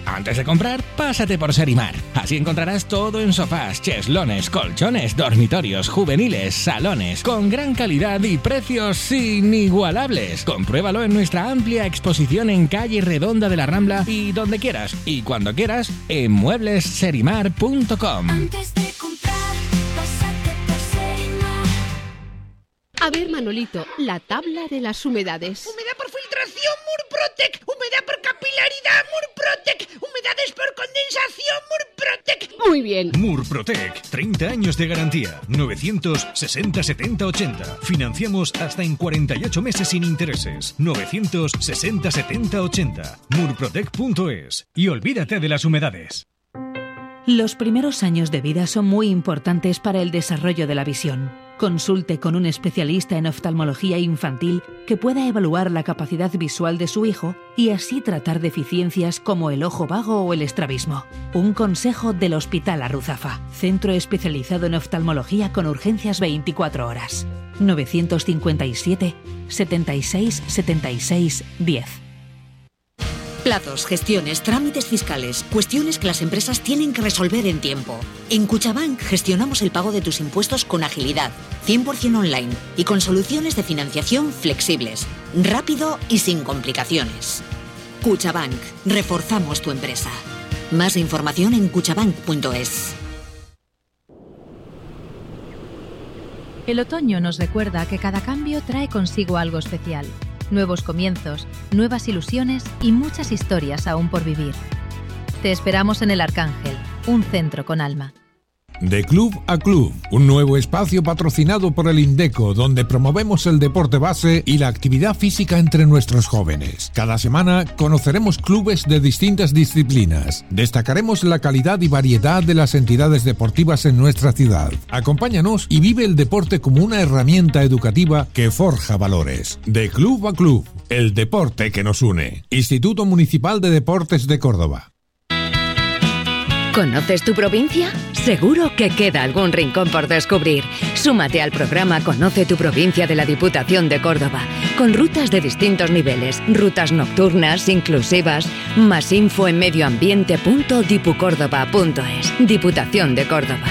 Antes de comprar, pásate por Serimar. Así encontrarás todo en sofás, cheslaones, colchones, dormitorios, juveniles, salones, con gran calidad y precios inigualables. Compruébalo en nuestra amplia exposición en calle Redonda de la Rambla y donde quieras y cuando quieras en mueblesserimar.com. Antes de comprar, pásate por Serimar. A ver, Manolito, la tabla de las humedades. Humedad por filtración, Murprotec. Humedad por capilaridad, Murprotec. Humedades por condensación, Murprotec. Muy bien. Murprotec, 30 años de garantía. 960 70 80. Financiamos hasta en 48 meses sin intereses. 960 70 80. Murprotec.es. Y olvídate de las humedades. Los primeros años de vida son muy importantes para el desarrollo de la visión. Consulte con un especialista en oftalmología infantil que pueda evaluar la capacidad visual de su hijo y así tratar deficiencias como el ojo vago o el estrabismo. Un consejo del Hospital Arruzafa, centro especializado en oftalmología con urgencias 24 horas. 957 76 76 10. Plazos, gestiones, trámites fiscales, cuestiones que las empresas tienen que resolver en tiempo. En Cuchabank gestionamos el pago de tus impuestos con agilidad, 100% online y con soluciones de financiación flexibles, rápido y sin complicaciones. Cuchabank, reforzamos tu empresa. Más información en cuchabank.es. El otoño nos recuerda que cada cambio trae consigo algo especial. Nuevos comienzos, nuevas ilusiones y muchas historias aún por vivir. Te esperamos en El Arcángel, un centro con alma. De Club a Club, un nuevo espacio patrocinado por el Indeco, donde promovemos el deporte base y la actividad física entre nuestros jóvenes. Cada semana conoceremos clubes de distintas disciplinas. Destacaremos la calidad y variedad de las entidades deportivas en nuestra ciudad. Acompáñanos y vive el deporte como una herramienta educativa que forja valores. De Club a Club, el deporte que nos une. Instituto Municipal de Deportes de Córdoba. ¿Conoces tu provincia? Seguro que queda algún rincón por descubrir. Súmate al programa Conoce tu provincia de la Diputación de Córdoba, con rutas de distintos niveles, rutas nocturnas, inclusivas. Más info en medioambiente.dipucórdoba.es. Diputación de Córdoba.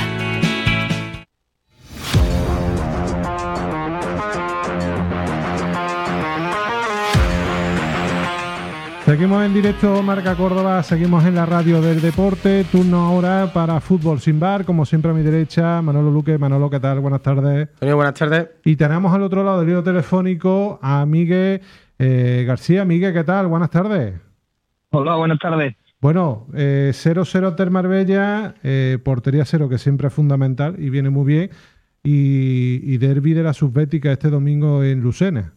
Seguimos en directo Marca Córdoba, seguimos en la radio del deporte, turno ahora para Fútbol Sin Bar, como siempre a mi derecha, Manolo Luque. Manolo, ¿qué tal? Buenas tardes. Buenas tardes. Y tenemos al otro lado del hilo telefónico a Miguel García. Miguel, ¿qué tal? Buenas tardes. Hola, buenas tardes. Bueno, 0-0 ante el Marbella, portería cero, que siempre es fundamental y viene muy bien, y derbi de la Subbética este domingo en Lucena.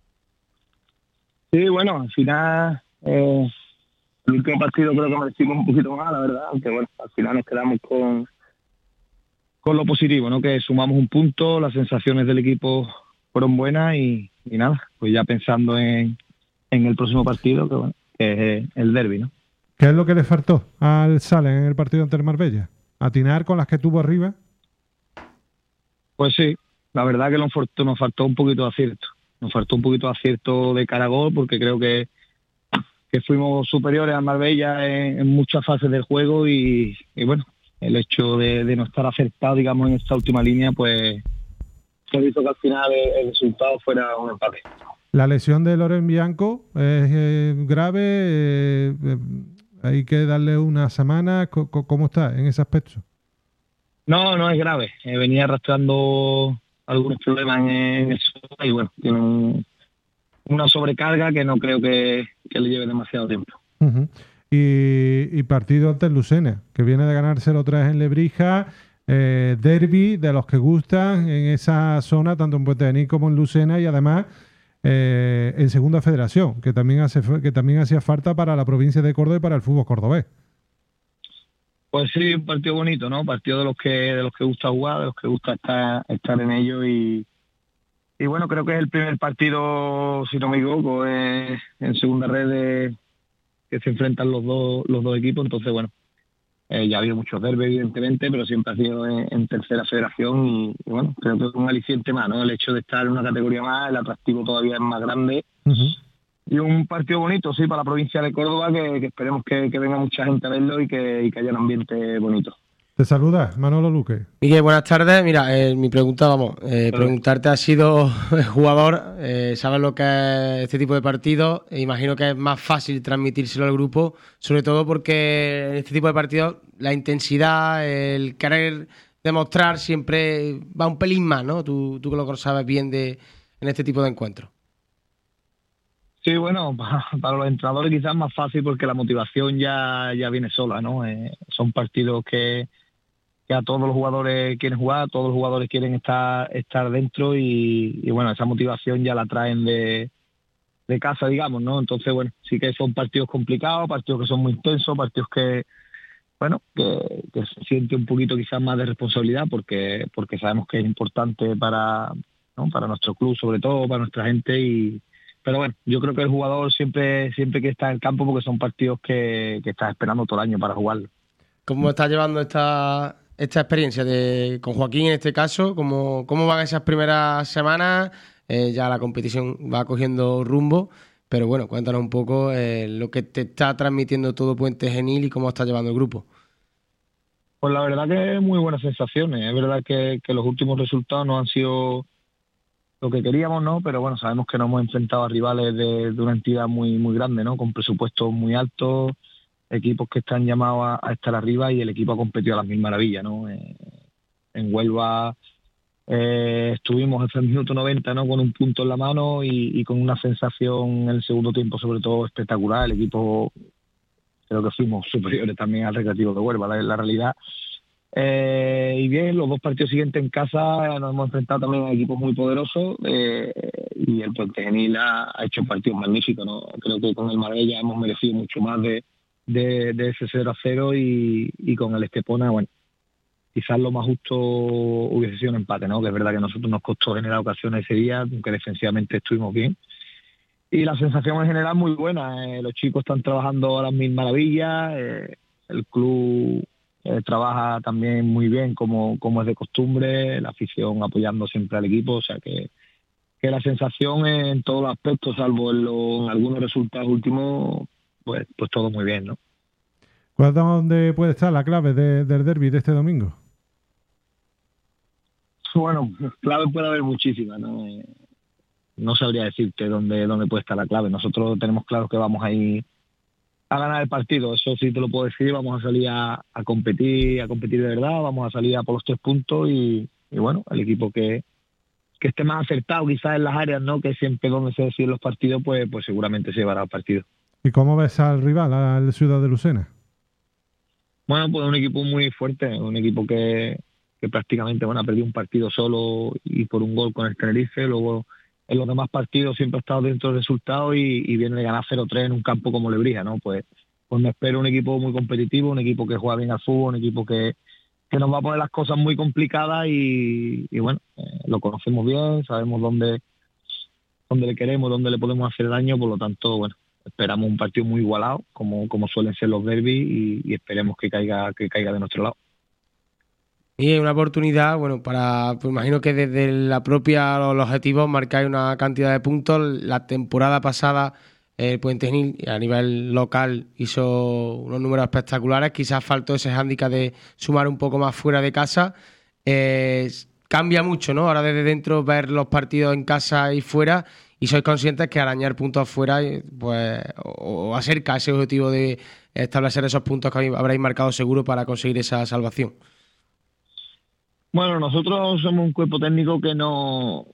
Sí, bueno, al final... el último partido creo que merecimos un poquito más, la verdad, aunque bueno, al final nos quedamos con lo positivo, ¿no? Que sumamos un punto, las sensaciones del equipo fueron buenas y nada, pues ya pensando en el próximo partido, que bueno, que es el derbi, ¿no? ¿Qué es lo que le faltó al Salen en el partido ante el Marbella? ¿Atinar con las que tuvo arriba? Pues sí, la verdad que nos faltó un poquito de acierto. Nos faltó un poquito de acierto de cara a gol, porque creo que fuimos superiores al Marbella en muchas fases del juego y bueno, el hecho de no estar acertado, digamos, en esta última línea, pues hizo que al final el resultado fuera un empate. La lesión de Loren Bianco es grave, hay que darle una semana. ¿Cómo está en ese aspecto? No es grave, venía arrastrando algunos problemas en eso y bueno, tiene una sobrecarga que no creo que le lleve demasiado tiempo. Uh-huh. Y partido ante el Lucena, que viene de ganar 0-3 en Lebrija, derbi de los que gustan en esa zona, tanto en Puente de Genil como en Lucena, y además en Segunda Federación, que también hacía falta para la provincia de Córdoba y para el fútbol cordobés. Pues sí, un partido bonito, ¿no? Partido de los que gusta jugar, de los que gusta estar en ello y bueno, creo que es el primer partido, si no me equivoco, en segunda red que se enfrentan los dos equipos, entonces bueno, ya ha habido muchos derbis evidentemente, pero siempre ha sido en tercera federación y bueno, creo que es un aliciente más, ¿no? El hecho de estar en una categoría más, el atractivo todavía es más grande. Uh-huh. un partido bonito, sí, para la provincia de Córdoba, que esperemos que venga mucha gente a verlo y que haya un ambiente bonito. Te saluda Manolo Luque. Miguel, buenas tardes. Mira, mi pregunta, preguntarte, has sido jugador, sabes lo que es este tipo de partidos, imagino que es más fácil transmitírselo al grupo, sobre todo porque en este tipo de partidos la intensidad, el querer demostrar siempre va un pelín más, ¿no? Tú que lo sabes bien en este tipo de encuentros. Sí, bueno, para los entrenadores quizás es más fácil porque la motivación ya viene sola, ¿no? Son partidos que a todos los jugadores quieren jugar, todos los jugadores quieren estar dentro y bueno, esa motivación ya la traen de casa, digamos, ¿no? Entonces, bueno, sí que son partidos complicados, partidos que son muy intensos, partidos que, bueno, que se siente un poquito quizás más de responsabilidad porque sabemos que es importante para nuestro club, sobre todo, para nuestra gente pero bueno, yo creo que el jugador siempre que está en el campo porque son partidos que estás esperando todo el año para jugarlo. ¿Cómo estás llevando esta experiencia con Joaquín en este caso? ¿Cómo van esas primeras semanas? Ya la competición va cogiendo rumbo, pero bueno, cuéntanos un poco lo que te está transmitiendo todo Puente Genil y cómo estás llevando el grupo. Pues la verdad que muy buenas sensaciones. Es verdad que los últimos resultados no han sido lo que queríamos, ¿no? Pero bueno, sabemos que nos hemos enfrentado a rivales de una entidad muy, muy grande, ¿no? Con presupuestos muy altos, equipos que están llamados a estar arriba y el equipo ha competido a las mil maravillas, ¿no? En Huelva estuvimos hasta el minuto 90, ¿no? Con un punto en la mano y con una sensación en el segundo tiempo sobre todo espectacular. El equipo, creo que fuimos superiores también al Recreativo de Huelva, la realidad. Y bien, los dos partidos siguientes en casa nos hemos enfrentado también a equipos muy poderosos y el Puente Genil ha hecho partidos magníficos, ¿no? Creo que con el Marbella hemos merecido mucho más de ese 0-0 y con el Estepona, bueno, quizás lo más justo hubiese sido un empate, ¿no? Que es verdad que a nosotros nos costó generar ocasiones ese día, aunque defensivamente estuvimos bien. Y la sensación en general muy buena. Los chicos están trabajando a las mil maravillas, el club trabaja también muy bien como es de costumbre, la afición apoyando siempre al equipo, o sea que la sensación en todos los aspectos, salvo en algunos resultados últimos, pues todo muy bien, ¿no? ¿Dónde puede estar la clave del derbi de este domingo? Bueno, clave puede haber muchísimas, ¿no? No sabría decirte dónde puede estar la clave. Nosotros tenemos claro que vamos a ir a ganar el partido, eso sí te lo puedo decir. Vamos a salir a competir de verdad, vamos a salir a por los 3 puntos y bueno, el equipo que esté más acertado quizás en las áreas, ¿no? Que siempre donde se deciden los partidos, pues seguramente se llevará el partido. ¿Y cómo ves al rival, al Ciudad de Lucena? Bueno, pues un equipo muy fuerte, un equipo que prácticamente ha perdido un partido solo y por un gol con el Tenerife. Luego en los demás partidos siempre ha estado dentro del resultado y viene de ganar 0-3 en un campo como Lebrija, ¿no? Pues me espero un equipo muy competitivo, un equipo que juega bien al fútbol, un equipo que nos va a poner las cosas muy complicadas y bueno, lo conocemos bien, sabemos dónde le queremos, dónde le podemos hacer daño, por lo tanto, bueno, esperamos un partido muy igualado, como suelen ser los derbis y esperemos que caiga de nuestro lado. Y una oportunidad, bueno, pues imagino que desde los objetivos marcáis una cantidad de puntos. La temporada pasada el Puente Genil a nivel local hizo unos números espectaculares, quizás faltó ese hándicap de sumar un poco más fuera de casa. Cambia mucho, ¿no? Ahora desde dentro ver los partidos en casa y fuera, y sois conscientes que arañar puntos afuera pues o acerca a ese objetivo de establecer esos puntos que habréis marcado seguro para conseguir esa salvación. Bueno, nosotros somos un cuerpo técnico que no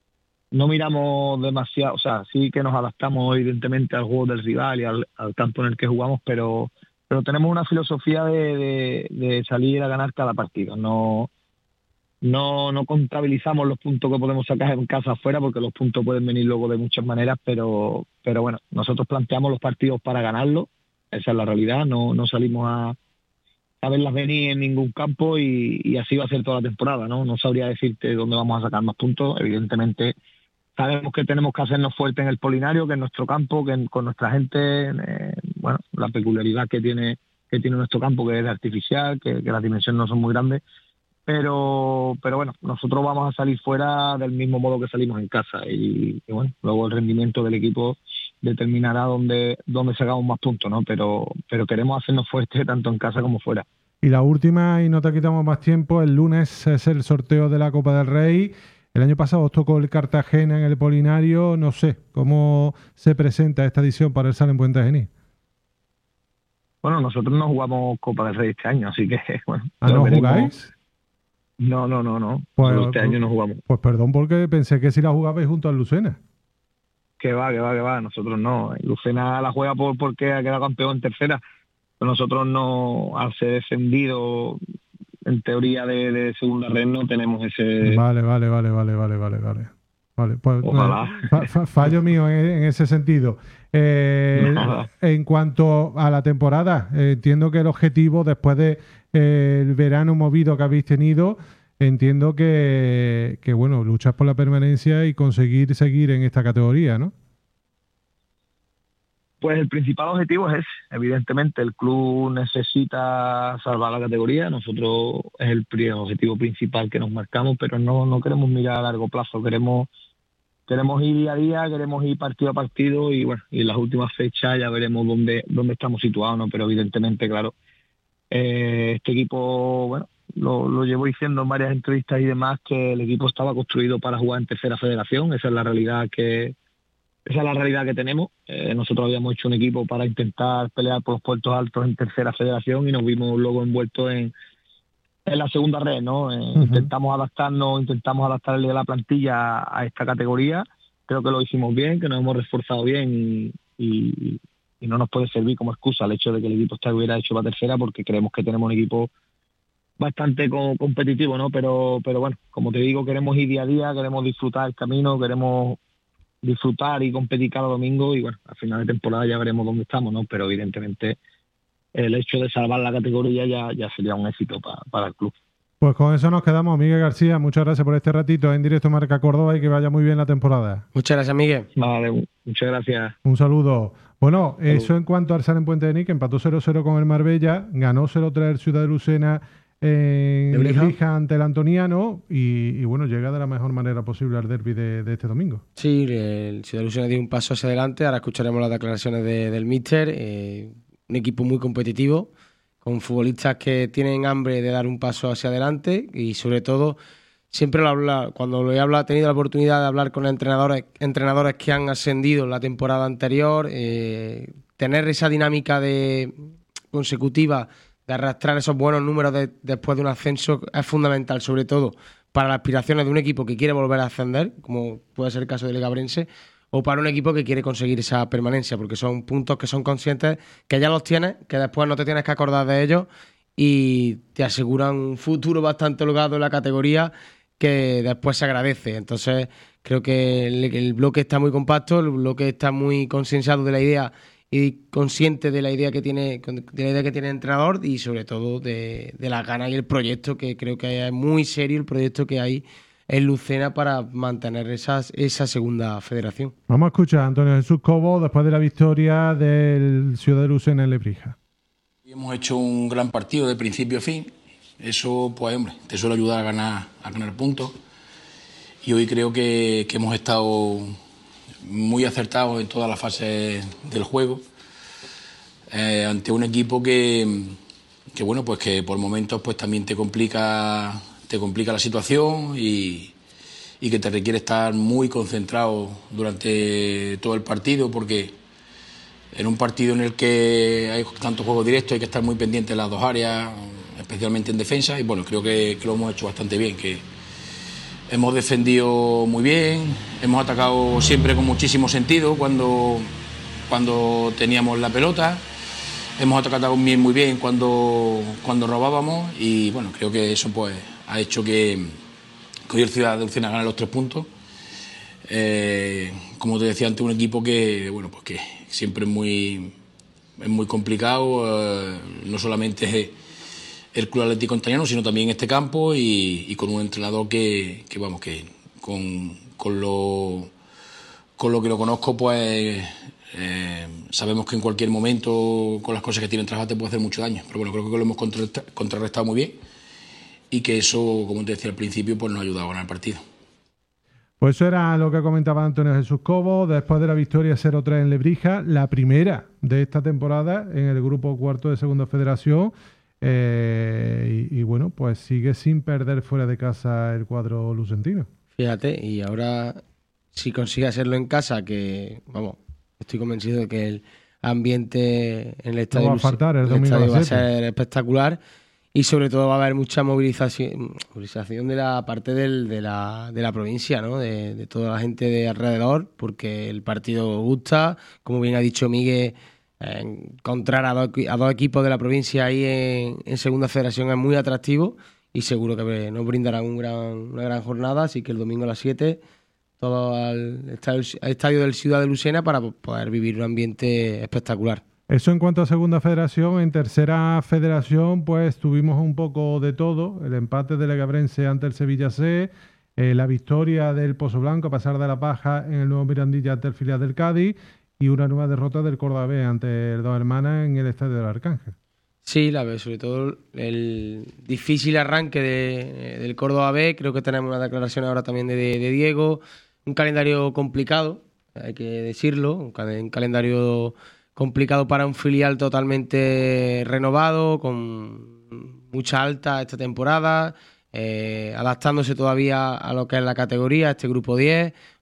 miramos demasiado, o sea, sí que nos adaptamos evidentemente al juego del rival y al campo en el que jugamos, pero tenemos una filosofía de salir a ganar cada partido. No contabilizamos los puntos que podemos sacar en casa afuera, porque los puntos pueden venir luego de muchas maneras, pero bueno, nosotros planteamos los partidos para ganarlos, esa es la realidad. No salimos a verlas venir en ningún campo y así va a ser toda la temporada, ¿no? No sabría decirte dónde vamos a sacar más puntos. Evidentemente sabemos que tenemos que hacernos fuerte en el Polinario, que es nuestro campo, que con nuestra gente, bueno, la peculiaridad que tiene nuestro campo, que es artificial, que las dimensiones no son muy grandes, pero bueno, nosotros vamos a salir fuera del mismo modo que salimos en casa y bueno, luego el rendimiento del equipo determinará dónde sacamos más puntos, ¿no? Pero queremos hacernos fuertes tanto en casa como fuera. Y la última, y no te quitamos más tiempo, el lunes es el sorteo de la Copa del Rey. El año pasado os tocó el Cartagena en el Polinario. No sé, ¿cómo se presenta esta edición para el Sala en Puente Genil? Bueno, nosotros no jugamos Copa del Rey este año, así que, bueno. ¿No jugáis? No. Pues, este año no jugamos. Pues perdón, porque pensé que si la jugabais junto al Lucena. Que va. Nosotros no. Lucena la juega porque ha quedado campeón en tercera. Pero nosotros no, al ser descendido, en teoría de segunda red, no tenemos ese... Vale. Pues, fallo mío en ese sentido. En cuanto a la temporada, entiendo que el objetivo, después del verano movido que habéis tenido, entiendo que bueno, luchas por la permanencia y conseguir seguir en esta categoría, ¿no? Pues el principal objetivo es ese. Evidentemente, el club necesita salvar la categoría. Nosotros es el objetivo principal que nos marcamos, pero no queremos mirar a largo plazo. Queremos ir día a día, queremos ir partido a partido y bueno, y en las últimas fechas ya veremos dónde estamos situados, ¿no? Pero evidentemente, claro, este equipo, bueno, lo llevo diciendo en varias entrevistas y demás, que el equipo estaba construido para jugar en tercera federación. Esa es la realidad que tenemos. Nosotros habíamos hecho un equipo para intentar pelear por los puestos altos en tercera federación y nos vimos luego envueltos en la segunda red, ¿no? Intentamos adaptarle la plantilla a esta categoría. Creo que lo hicimos bien, que nos hemos reforzado bien y no nos puede servir como excusa el hecho de que el equipo estuviera hecho para tercera, porque creemos que tenemos un equipo bastante competitivo, ¿no? Pero bueno, como te digo, queremos ir día a día, queremos disfrutar el camino, queremos disfrutar y competir cada domingo y bueno, al final de temporada ya veremos dónde estamos, ¿no? Pero evidentemente el hecho de salvar la categoría ya sería un éxito para el club. Pues con eso nos quedamos, Miguel García. Muchas gracias por este ratito en directo Marca Córdoba y que vaya muy bien la temporada. Muchas gracias, Miguel. Vale, muchas gracias. Un saludo. Bueno, eso en cuanto al Sala en Puente Genil, que empató 0-0 con el Marbella, ganó 0-3 el Ciudad de Lucena en Lebrija ante el Antoniano y bueno, llega de la mejor manera posible al derbi de este domingo. Sí, el Ciudad de Lucena dio un paso hacia adelante. Ahora escucharemos las declaraciones del míster. Un equipo muy competitivo, con futbolistas que tienen hambre de dar un paso hacia adelante y sobre todo, siempre cuando lo he tenido la oportunidad de hablar con entrenadores que han ascendido la temporada anterior, tener esa dinámica consecutiva de arrastrar esos buenos números después de un ascenso es fundamental, sobre todo para las aspiraciones de un equipo que quiere volver a ascender, como puede ser el caso del Legabrense, o para un equipo que quiere conseguir esa permanencia, porque son puntos que son conscientes que ya los tienes, que después no te tienes que acordar de ellos y te aseguran un futuro bastante holgado en la categoría que después se agradece. Entonces creo que el bloque está muy compacto, el bloque está muy concienciado de la idea y consciente de la idea que tiene el entrenador y sobre todo de las ganas y el proyecto, que creo que es muy serio el proyecto que hay en Lucena para mantener esa segunda federación. Vamos a escuchar a Antonio Jesús Cobo después de la victoria del Ciudad de Lucena en Lebrija. Hemos hecho un gran partido de principio a fin. Eso, pues hombre, te suele ayudar a ganar puntos. Y hoy creo que hemos estado muy acertados en todas las fases del juego ante un equipo que bueno, pues que por momentos pues también te complica la situación y que te requiere estar muy concentrado durante todo el partido, porque en un partido en el que hay tanto juego directo hay que estar muy pendiente en las dos áreas, especialmente en defensa, y bueno, creo que lo hemos hecho bastante bien, que hemos defendido muy bien, hemos atacado siempre con muchísimo sentido cuando teníamos la pelota, hemos atacado muy bien cuando robábamos y bueno, creo que eso pues ha hecho que hoy el Ciudad de Lucena gane los 3 puntos. Como te decía antes, un equipo que bueno, pues que siempre es muy complicado, no solamente el Club Atlético Antoniano, sino también este campo y con un entrenador que vamos, que con lo que lo conozco, pues sabemos que en cualquier momento con las cosas que tiene trabajo te puede hacer mucho daño, pero bueno, creo que lo hemos contrarrestado muy bien y que eso, como te decía al principio, pues nos ha ayudado a ganar el partido. Pues eso era lo que comentaba Antonio Jesús Cobo, después de la victoria 0-3 en Lebrija, la primera de esta temporada en el grupo cuarto de Segunda Federación. Y bueno, pues sigue sin perder fuera de casa el cuadro lucentino. Fíjate, y ahora si consigue hacerlo en casa, que vamos, estoy convencido de que el ambiente en el estadio, no va a faltar, el domingo estadio a va a las 7. ser espectacular, y sobre todo va a haber mucha movilización de la parte de la provincia, ¿no? De toda la gente de alrededor, porque el partido gusta, como bien ha dicho Miguel. Encontrar a dos equipos de la provincia ahí en Segunda Federación es muy atractivo y seguro que nos brindarán una gran jornada, así que el domingo a las 7 todo al estadio del Ciudad de Lucena para poder vivir un ambiente espectacular. Eso en cuanto a Segunda Federación. En Tercera Federación pues tuvimos un poco de todo, el empate del Legabrense ante el Sevilla C, la victoria del Pozo Blanco a pesar de la baja en el Nuevo Mirandilla ante el filial del Cádiz, y una nueva derrota del Córdoba B ante el Dos Hermanas en el Estadio del Arcángel. Sí, sobre todo el difícil arranque del Córdoba B. Creo que tenemos una declaración ahora también de Diego. Un calendario complicado, hay que decirlo. Un calendario complicado para un filial totalmente renovado, con mucha alta esta temporada, adaptándose todavía a lo que es la categoría, este grupo 10.